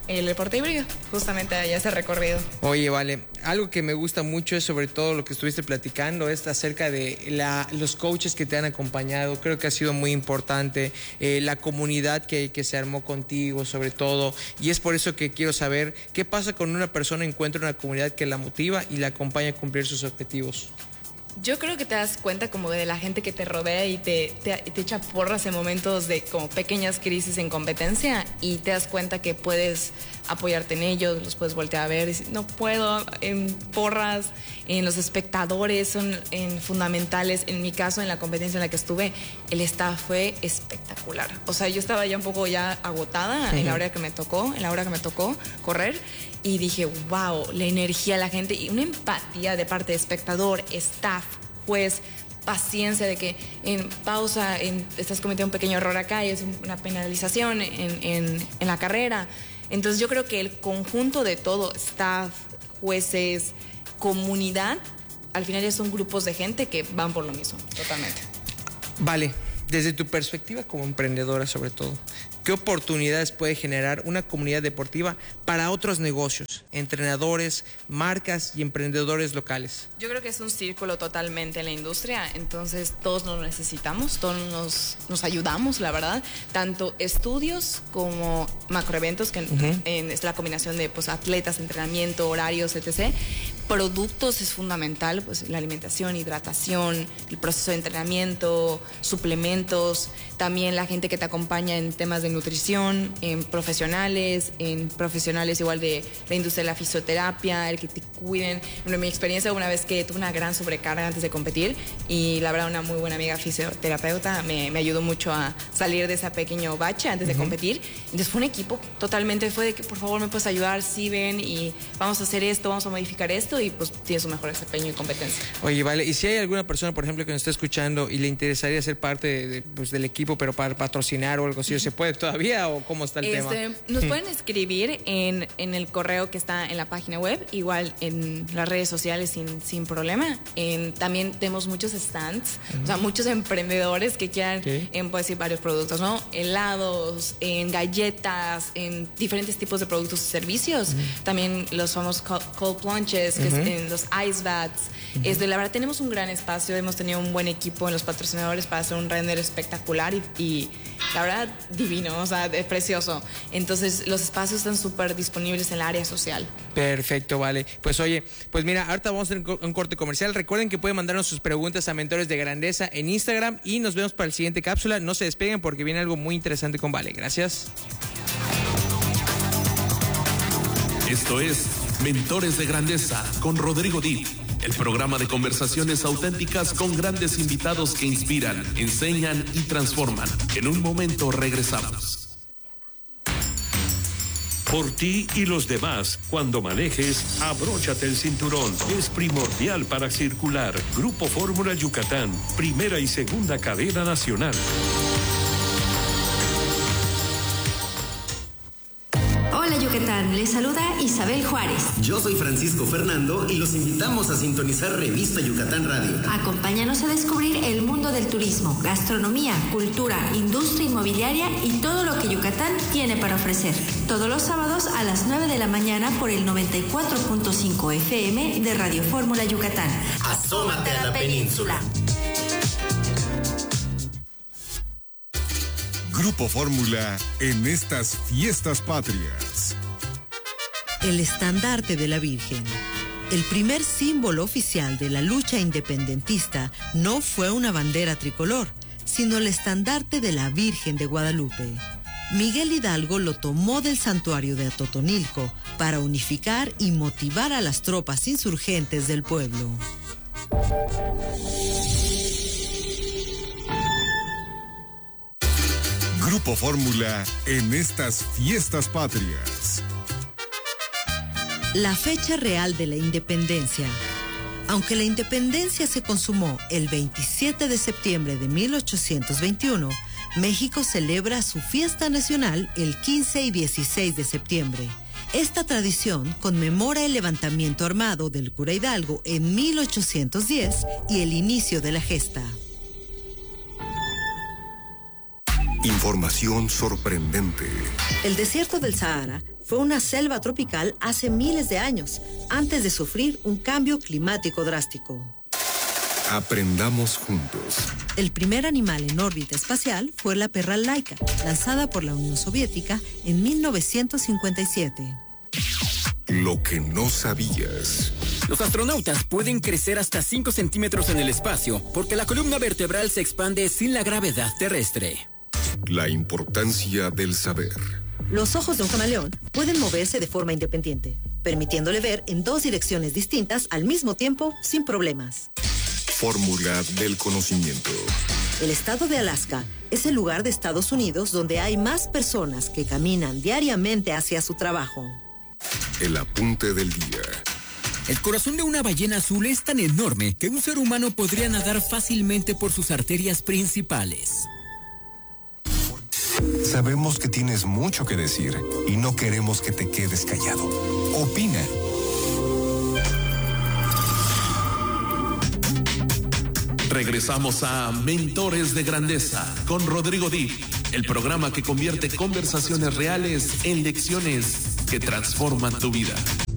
el deporte híbrido, justamente allá ese recorrido. Oye, vale, algo que me gusta mucho es sobre todo lo que estuviste platicando, es acerca de la, los coaches que te han acompañado. Creo que ha sido muy importante, eh, la comunidad que, que se armó contigo sobre todo, y es por eso que quiero saber qué pasa cuando una persona encuentra una comunidad que la motiva y la acompaña a cumplir sus objetivos. Yo creo que te das cuenta como de la gente que te rodea y te, te, te echa porras en momentos de como pequeñas crisis en competencia, y te das cuenta que puedes apoyarte en ellos, los puedes voltear a ver y decir, no puedo, en porras, en los espectadores son en fundamentales. En mi caso, en la competencia en la que estuve, el staff fue espectacular. O sea, yo estaba ya un poco ya agotada uh-huh. en la hora que me tocó, en la hora que me tocó correr. Y dije, wow, la energía de la gente y una empatía de parte de espectador, staff, juez, paciencia de que en pausa en, estás cometiendo un pequeño error acá y es una penalización en, en, en la carrera. Entonces yo creo que el conjunto de todo, staff, jueces, comunidad, al final ya son grupos de gente que van por lo mismo, totalmente. Vale, desde tu perspectiva como emprendedora sobre todo, ¿qué oportunidades puede generar una comunidad deportiva para otros negocios, entrenadores, marcas y emprendedores locales? Yo creo que es un círculo totalmente en la industria, entonces todos nos necesitamos, todos nos, nos ayudamos, la verdad, tanto estudios como macroeventos, que uh-huh. en, es la combinación de pues, atletas, entrenamiento, horarios, etcétera. Productos es fundamental, pues la alimentación, hidratación, el proceso de entrenamiento, suplementos, también la gente que te acompaña en temas de nutrición, en profesionales, en profesionales igual de la industria de la fisioterapia, el que te cuiden. Bueno, en mi experiencia, una vez que tuve una gran sobrecarga antes de competir, y la verdad una muy buena amiga fisioterapeuta me, me ayudó mucho a salir de ese pequeño bache antes de uh-huh. competir. Entonces fue un equipo, totalmente fue de que por favor me puedes ayudar, sí ven, y vamos a hacer esto, vamos a modificar esto, y pues tienes un mejor desempeño y competencia. Oye, vale, y si hay alguna persona, por ejemplo, que nos esté escuchando y le interesaría ser parte de, de, pues, del equipo, pero para patrocinar o algo así, ¿se puede todavía o cómo está el este, tema? Nos pueden escribir en, en el correo que está en la página web, igual en las redes sociales sin, sin problema. En, también tenemos muchos stands, uh-huh. o sea, muchos emprendedores que quieran, okay. en, puedes decir, varios productos, ¿no? Helados, en galletas, en diferentes tipos de productos y servicios. Uh-huh. También los famosos cold plunges, que uh-huh. es en los ice baths. Uh-huh. Es de, la verdad, tenemos un gran espacio, hemos tenido un buen equipo en los patrocinadores para hacer un render espectacular y, y la verdad, divino, o sea, es precioso. Entonces, los espacios están súper disponibles en el área social. Perfecto, vale. Pues oye, pues mira, ahorita vamos a hacer un corte comercial. Recuerden que pueden mandarnos sus preguntas a Mentores de Grandeza en Instagram y nos vemos para el siguiente cápsula. No se despeguen porque viene algo muy interesante con Vale. Gracias. Esto es Mentores de Grandeza con Rodrigo Dip, el programa de conversaciones auténticas con grandes invitados que inspiran, enseñan y transforman. En un momento regresamos. Por ti y los demás, cuando manejes, abróchate el cinturón. Es primordial para circular. Grupo Fórmula Yucatán, primera y segunda cadena nacional. Hola Yucatán, les saluda Isabel Juárez. Yo soy Francisco Fernando y los invitamos a sintonizar Revista Yucatán Radio. Acompáñanos a descubrir el mundo del turismo, gastronomía, cultura, industria inmobiliaria y todo lo que Yucatán tiene para ofrecer. Todos los sábados a las nueve de la mañana por el noventa y cuatro punto cinco F M de Radio Fórmula Yucatán. Asómate a la península. Grupo Fórmula en estas fiestas patrias. El estandarte de la Virgen. El primer símbolo oficial de la lucha independentista no fue una bandera tricolor, sino el estandarte de la Virgen de Guadalupe. Miguel Hidalgo lo tomó del santuario de Atotonilco para unificar y motivar a las tropas insurgentes del pueblo. Grupo Fórmula en estas fiestas patrias. La fecha real de la independencia. Aunque la independencia se consumó el veintisiete de septiembre de mil ochocientos veintiuno, México celebra su fiesta nacional el quince y dieciséis de septiembre. Esta tradición conmemora el levantamiento armado del cura Hidalgo en mil ochocientos diez y el inicio de la gesta. Información sorprendente. El desierto del Sahara fue una selva tropical hace miles de años, antes de sufrir un cambio climático drástico. Aprendamos juntos. El primer animal en órbita espacial fue la perra Laika, lanzada por la Unión Soviética en mil novecientos cincuenta y siete. Lo que no sabías. Los astronautas pueden crecer hasta cinco centímetros en el espacio porque la columna vertebral se expande sin la gravedad terrestre. La importancia del saber. Los ojos de un camaleón pueden moverse de forma independiente, permitiéndole ver en dos direcciones distintas al mismo tiempo sin problemas. Fórmula del conocimiento. El estado de Alaska es el lugar de Estados Unidos donde hay más personas que caminan diariamente hacia su trabajo. El apunte del día. El corazón de una ballena azul es tan enorme que un ser humano podría nadar fácilmente por sus arterias principales. Sabemos que tienes mucho que decir y no queremos que te quedes callado. Opina. Regresamos a Mentores de Grandeza con Rodrigo Dip, el programa que convierte conversaciones reales en lecciones que transforman tu vida.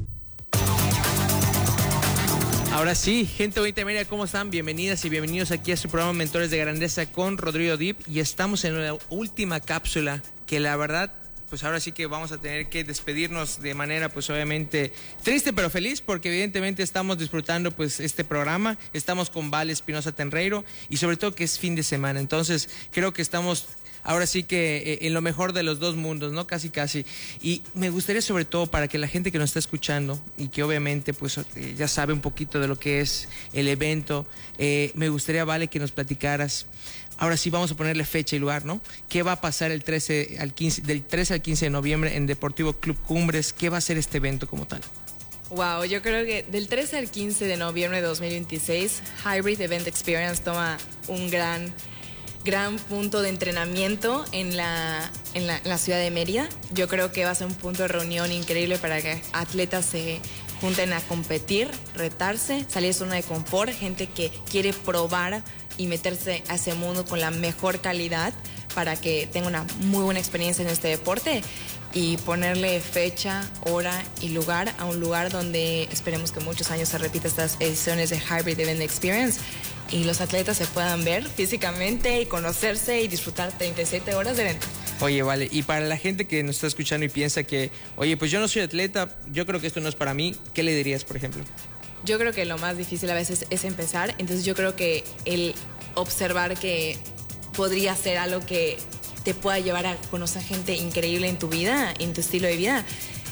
Ahora sí, gente bonita de Mérida, ¿cómo están? Bienvenidas y bienvenidos aquí a su programa Mentores de Grandeza con Rodrigo Dip. Y estamos en la última cápsula que la verdad, pues ahora sí que vamos a tener que despedirnos de manera pues obviamente triste pero feliz, porque evidentemente estamos disfrutando pues este programa, estamos con Vale Espinosa Tenreiro y sobre todo que es fin de semana, entonces creo que estamos ahora sí que eh, en lo mejor de los dos mundos, ¿no? Casi, casi. Y me gustaría sobre todo para que la gente que nos está escuchando y que obviamente pues eh, ya sabe un poquito de lo que es el evento, eh, me gustaría, Vale, que nos platicaras. Ahora sí vamos a ponerle fecha y lugar, ¿no? ¿Qué va a pasar el trece al quince, del trece al quince de noviembre en Deportivo Club Cumbres? ¿Qué va a ser este evento como tal? Wow, yo creo que del trece al quince de noviembre de dos mil veintiséis, Hybrid Event Experience toma un gran, gran punto de entrenamiento en la, en la, en la ciudad de Mérida. Yo creo que va a ser un punto de reunión increíble para que atletas se junten a competir, retarse, salir de su zona de confort, gente que quiere probar y meterse a ese mundo con la mejor calidad para que tenga una muy buena experiencia en este deporte y ponerle fecha, hora y lugar a un lugar donde esperemos que muchos años se repita estas ediciones de Hybrid Event Experience y los atletas se puedan ver físicamente y conocerse y disfrutar treinta y siete horas de evento. Oye, Vale, y para la gente que nos está escuchando y piensa que, oye, pues yo no soy atleta, yo creo que esto no es para mí, ¿qué le dirías, por ejemplo? Yo creo que lo más difícil a veces es empezar, entonces yo creo que el observar que podría ser algo que te pueda llevar a conocer gente increíble en tu vida, en tu estilo de vida.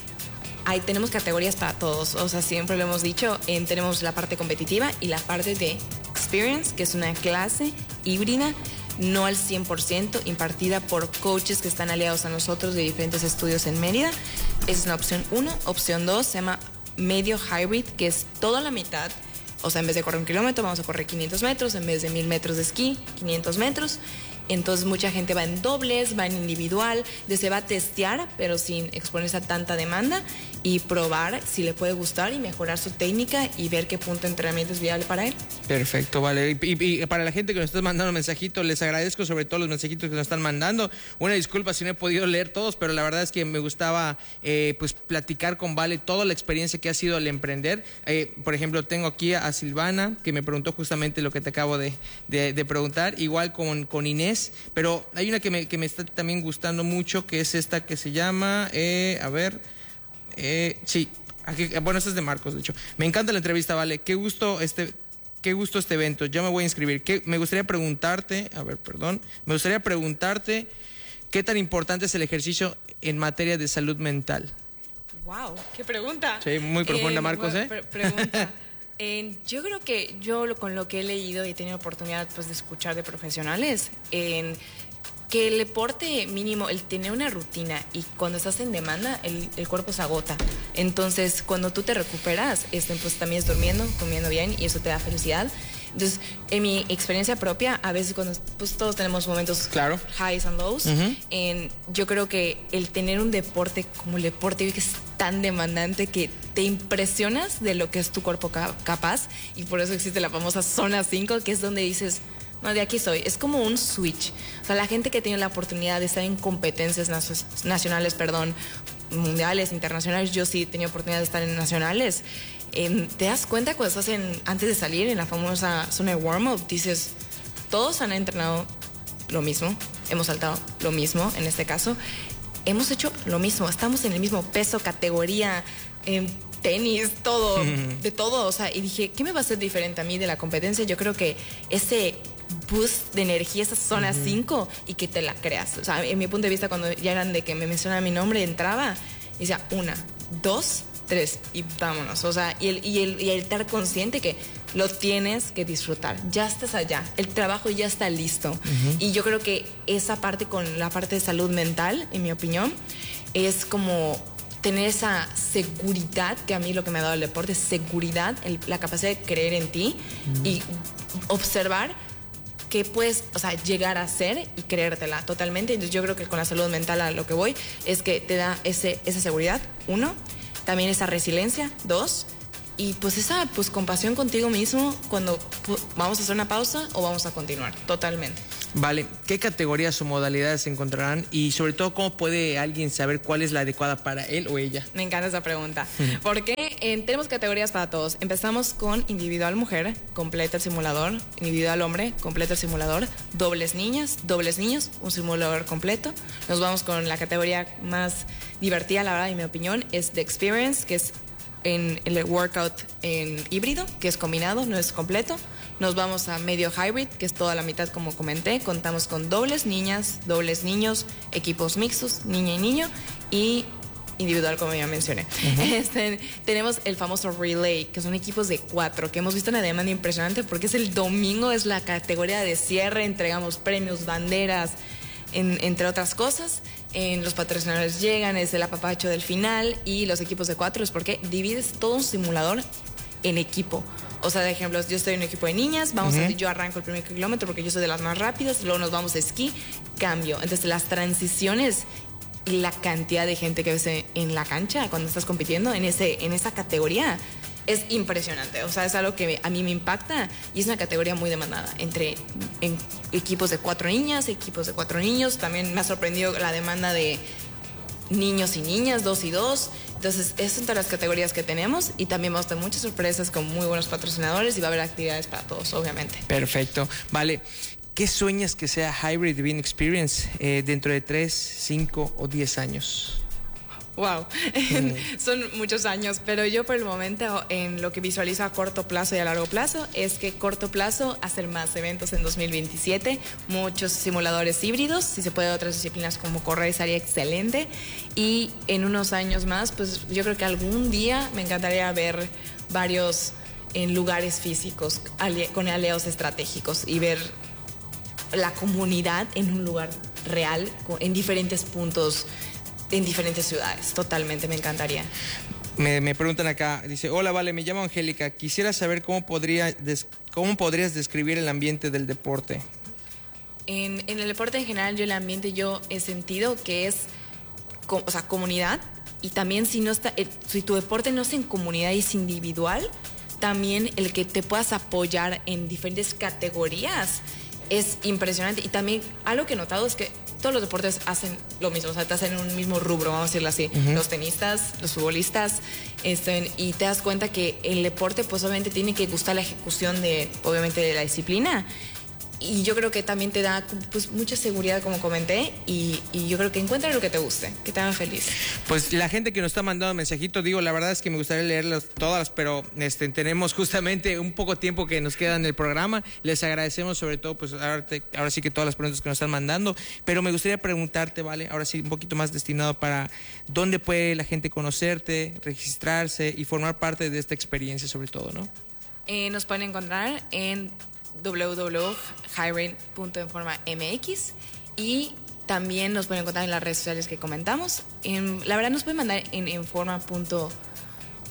Ahí tenemos categorías para todos, o sea, siempre lo hemos dicho, en, tenemos la parte competitiva y la parte de experience, que es una clase híbrida, no al cien por ciento, impartida por coaches que están aliados a nosotros de diferentes estudios en Mérida. Esa es una opción uno. Opción dos se llama medio hybrid, que es toda la mitad. O sea, en vez de correr un kilómetro, vamos a correr quinientos metros, en vez de mil metros de esquí, quinientos metros. Entonces mucha gente va en dobles, va en individual, se va a testear, pero sin exponerse a tanta demanda y probar si le puede gustar y mejorar su técnica y ver qué punto de entrenamiento es viable para él. Perfecto, Vale. Y, y, y para la gente que nos está mandando mensajitos, les agradezco sobre todo los mensajitos que nos están mandando. Una disculpa si no he podido leer todos, pero la verdad es que me gustaba eh, pues platicar con Vale toda la experiencia que ha sido al emprender. Eh, por ejemplo, tengo aquí a, a Silvana, que me preguntó justamente lo que te acabo de, de, de preguntar, igual con, con Inés. Pero hay una que me, que me está también gustando mucho, que es esta que se llama, eh, a ver, eh, sí, aquí, bueno, esta es de Marcos, de hecho. Me encanta la entrevista, Vale, qué gusto este, qué gusto este evento, yo me voy a inscribir. ¿Qué, me gustaría preguntarte, a ver, perdón, me gustaría preguntarte qué tan importante es el ejercicio en materia de salud mental. Wow, qué pregunta. Sí, muy profunda, eh, Marcos, ¿eh? Pre pregunta. Eh, yo creo que yo lo, con lo que he leído y he tenido oportunidad pues, de escuchar de profesionales, eh, que el deporte mínimo, el tener una rutina y cuando estás en demanda, el, el cuerpo se agota. Entonces, cuando tú te recuperas, este, pues también es durmiendo, comiendo bien y eso te da felicidad. Entonces, en mi experiencia propia, a veces cuando pues, todos tenemos momentos claro. highs and lows, uh-huh. en, yo creo que el tener un deporte como el deporte que es tan demandante que te impresionas de lo que es tu cuerpo ca- capaz y por eso existe la famosa zona cinco, que es donde dices, no, de aquí soy. Es como un switch. O sea, la gente que tiene la oportunidad de estar en competencias nacio- nacionales, perdón, mundiales, internacionales, yo sí he tenido oportunidad de estar en nacionales, eh, te das cuenta cuando estás en, antes de salir en la famosa zona de warm-up, dices, todos han entrenado lo mismo, hemos saltado lo mismo en este caso, hemos hecho lo mismo, estamos en el mismo peso, categoría, eh, tenis, todo, de todo, o sea, y dije, ¿qué me va a hacer diferente a mí de la competencia? Yo creo que ese boost de energía, esa zona cinco, uh-huh. y que te la creas. O sea, en mi punto de vista, cuando ya eran de que me mencionaban mi nombre, entraba y decía, una, dos, tres, y vámonos. O sea, y el, y el, y el estar consciente que lo tienes que disfrutar. Ya estás allá, el trabajo ya está listo. Uh-huh. Y yo creo que esa parte con la parte de salud mental, en mi opinión, es como tener esa seguridad, que a mí lo que me ha dado el deporte es seguridad, el, la capacidad de creer en ti uh-huh. y observar que puedes, o sea, llegar a ser y creértela totalmente. Entonces yo creo que con la salud mental a lo que voy es que te da ese, esa seguridad, uno, también esa resiliencia, dos, y pues esa pues compasión contigo mismo cuando pues, vamos a hacer una pausa o vamos a continuar, totalmente. Vale, ¿qué categorías o modalidades se encontrarán? Y sobre todo, ¿cómo puede alguien saber cuál es la adecuada para él o ella? Me encanta esa pregunta, porque eh, tenemos categorías para todos. Empezamos con individual mujer, completa el simulador, individual hombre, completa el simulador, dobles niñas, dobles niños, un simulador completo. Nos vamos con la categoría más divertida, la verdad, en mi opinión, es The Experience, que es en el workout en híbrido, que es combinado, no es completo. Nos vamos a medio hybrid, que es toda la mitad, como comenté. Contamos con dobles niñas, dobles niños, equipos mixtos, niña y niño, y individual, como ya mencioné. Uh-huh. Este, tenemos el famoso relay, que son equipos de cuatro, que hemos visto una demanda impresionante porque es el domingo, es la categoría de cierre, entregamos premios, banderas, en, entre otras cosas. En los patrocinadores llegan, es el apapacho del final, y los equipos de cuatro es porque divides todo un simulador en equipo. O sea, de ejemplo, yo estoy en un equipo de niñas, vamos uh-huh. a, yo arranco el primer kilómetro porque yo soy de las más rápidas, luego nos vamos a esquí, cambio. Entonces las transiciones y la cantidad de gente que ves en la cancha cuando estás compitiendo en, ese, en esa categoría es impresionante. O sea, es algo que a mí me impacta y es una categoría muy demandada entre en equipos de cuatro niñas, equipos de cuatro niños. También me ha sorprendido la demanda de niños y niñas, dos y dos. Entonces, esas son todas las categorías que tenemos y también vamos a tener muchas sorpresas con muy buenos patrocinadores y va a haber actividades para todos, obviamente. Perfecto. Vale. ¿Qué sueñas que sea Hybrid Divine Experience eh, dentro de tres, cinco o diez años? Wow, mm. son muchos años, pero yo por el momento en lo que visualizo a corto plazo y a largo plazo es que corto plazo hacer más eventos en dos mil veintisiete, muchos simuladores híbridos, si se puede otras disciplinas como correr sería excelente, y en unos años más pues yo creo que algún día me encantaría ver varios en lugares físicos ali- con aliados estratégicos y ver la comunidad en un lugar real, en diferentes puntos, en diferentes ciudades. Totalmente, me encantaría. Me, me preguntan acá, dice, hola, Vale, me llamo Angélica, quisiera saber cómo, podría des, cómo podrías describir el ambiente del deporte. En, en el deporte en general, yo el ambiente yo he sentido que es, o sea, comunidad, y también si no está, si tu deporte no es en comunidad y es individual, también el que te puedas apoyar en diferentes categorías es impresionante. Y también algo que he notado es que todos los deportes hacen lo mismo, o sea, te hacen un mismo rubro, vamos a decirlo así. Uh-huh. Los tenistas, los futbolistas, este, y te das cuenta que el deporte, pues obviamente tiene que gustar la ejecución de, obviamente, de la disciplina. Y yo creo que también te da pues mucha seguridad, como comenté, y, y yo creo que encuentra lo que te guste, que te haga feliz. Pues la gente que nos está mandando mensajitos, digo, la verdad es que me gustaría leerlas todas, pero este, tenemos justamente un poco tiempo que nos queda en el programa. Les agradecemos sobre todo, pues ahora, te, ahora sí que todas las preguntas que nos están mandando, pero me gustaría preguntarte, Vale, ahora sí un poquito más destinado para dónde puede la gente conocerte, registrarse y formar parte de esta experiencia sobre todo, ¿no? Eh, nos pueden encontrar en w w w punto hybrid punto informa m x y también nos pueden encontrar en las redes sociales que comentamos. En, la verdad nos pueden mandar en informa punto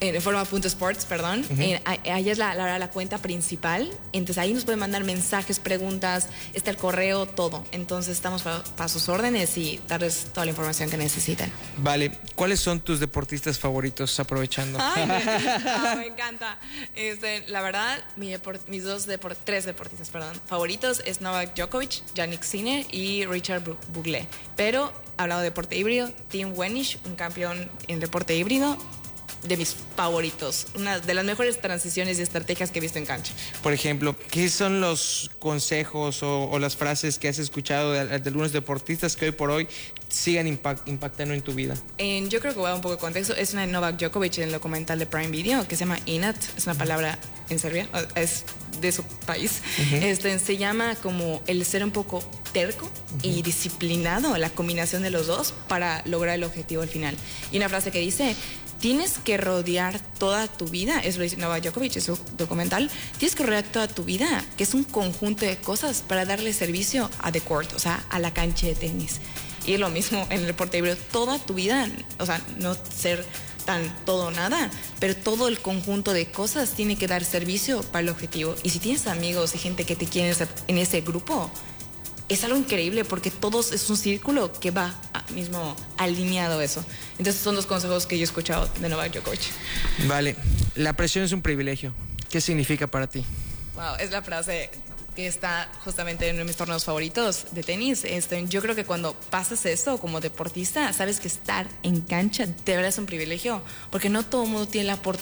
En forma.sports, perdón. Uh-huh. En, ahí es la, la, la cuenta principal. Entonces ahí nos pueden mandar mensajes, preguntas, está el correo, todo. Entonces estamos para, para sus órdenes y darles toda la información que necesiten. Vale. ¿Cuáles son tus deportistas favoritos, aprovechando? Ay, me, encanta, me encanta. Este, la verdad, mi deport, mis dos deport, tres deportistas perdón, favoritos es Novak Djokovic, Jannik Sinner y Richard Bugle. Pero, hablado de deporte híbrido, Tim Wenich, un campeón en deporte híbrido, de mis favoritos, una de las mejores transiciones y estrategias que he visto en cancha. Por ejemplo, ¿qué son los consejos o, o las frases que has escuchado de, de algunos deportistas que hoy por hoy sigan impact, impactando en tu vida? En, yo creo que voy a dar un poco de contexto. Es una de Novak Djokovic en el documental de Prime Video que se llama Inat, es una palabra en Serbia, es de su país. Uh-huh. Este, se llama como el ser un poco terco uh-huh. y disciplinado, la combinación de los dos para lograr el objetivo al final. Y una frase que dice: tienes que rodear toda tu vida, eso lo dice Novak Djokovic en su documental, tienes que rodear toda tu vida, que es un conjunto de cosas para darle servicio a the court, o sea, a la cancha de tenis. Y es lo mismo en el deporte híbrido, toda tu vida, o sea, no ser tan todo o nada, pero todo el conjunto de cosas tiene que dar servicio para el objetivo. Y si tienes amigos y gente que te quiere en ese grupo, es algo increíble porque todos es un círculo que va mismo alineado eso. Entonces son los consejos que yo he escuchado de Novak Djokovic. Vale, la presión es un privilegio. ¿Qué significa para ti? Wow, es la frase que está justamente en uno de mis torneos favoritos de tenis. Este, yo creo que cuando pasas esto como deportista, sabes que estar en cancha de verdad es un privilegio, porque no todo el mundo tiene la oportunidad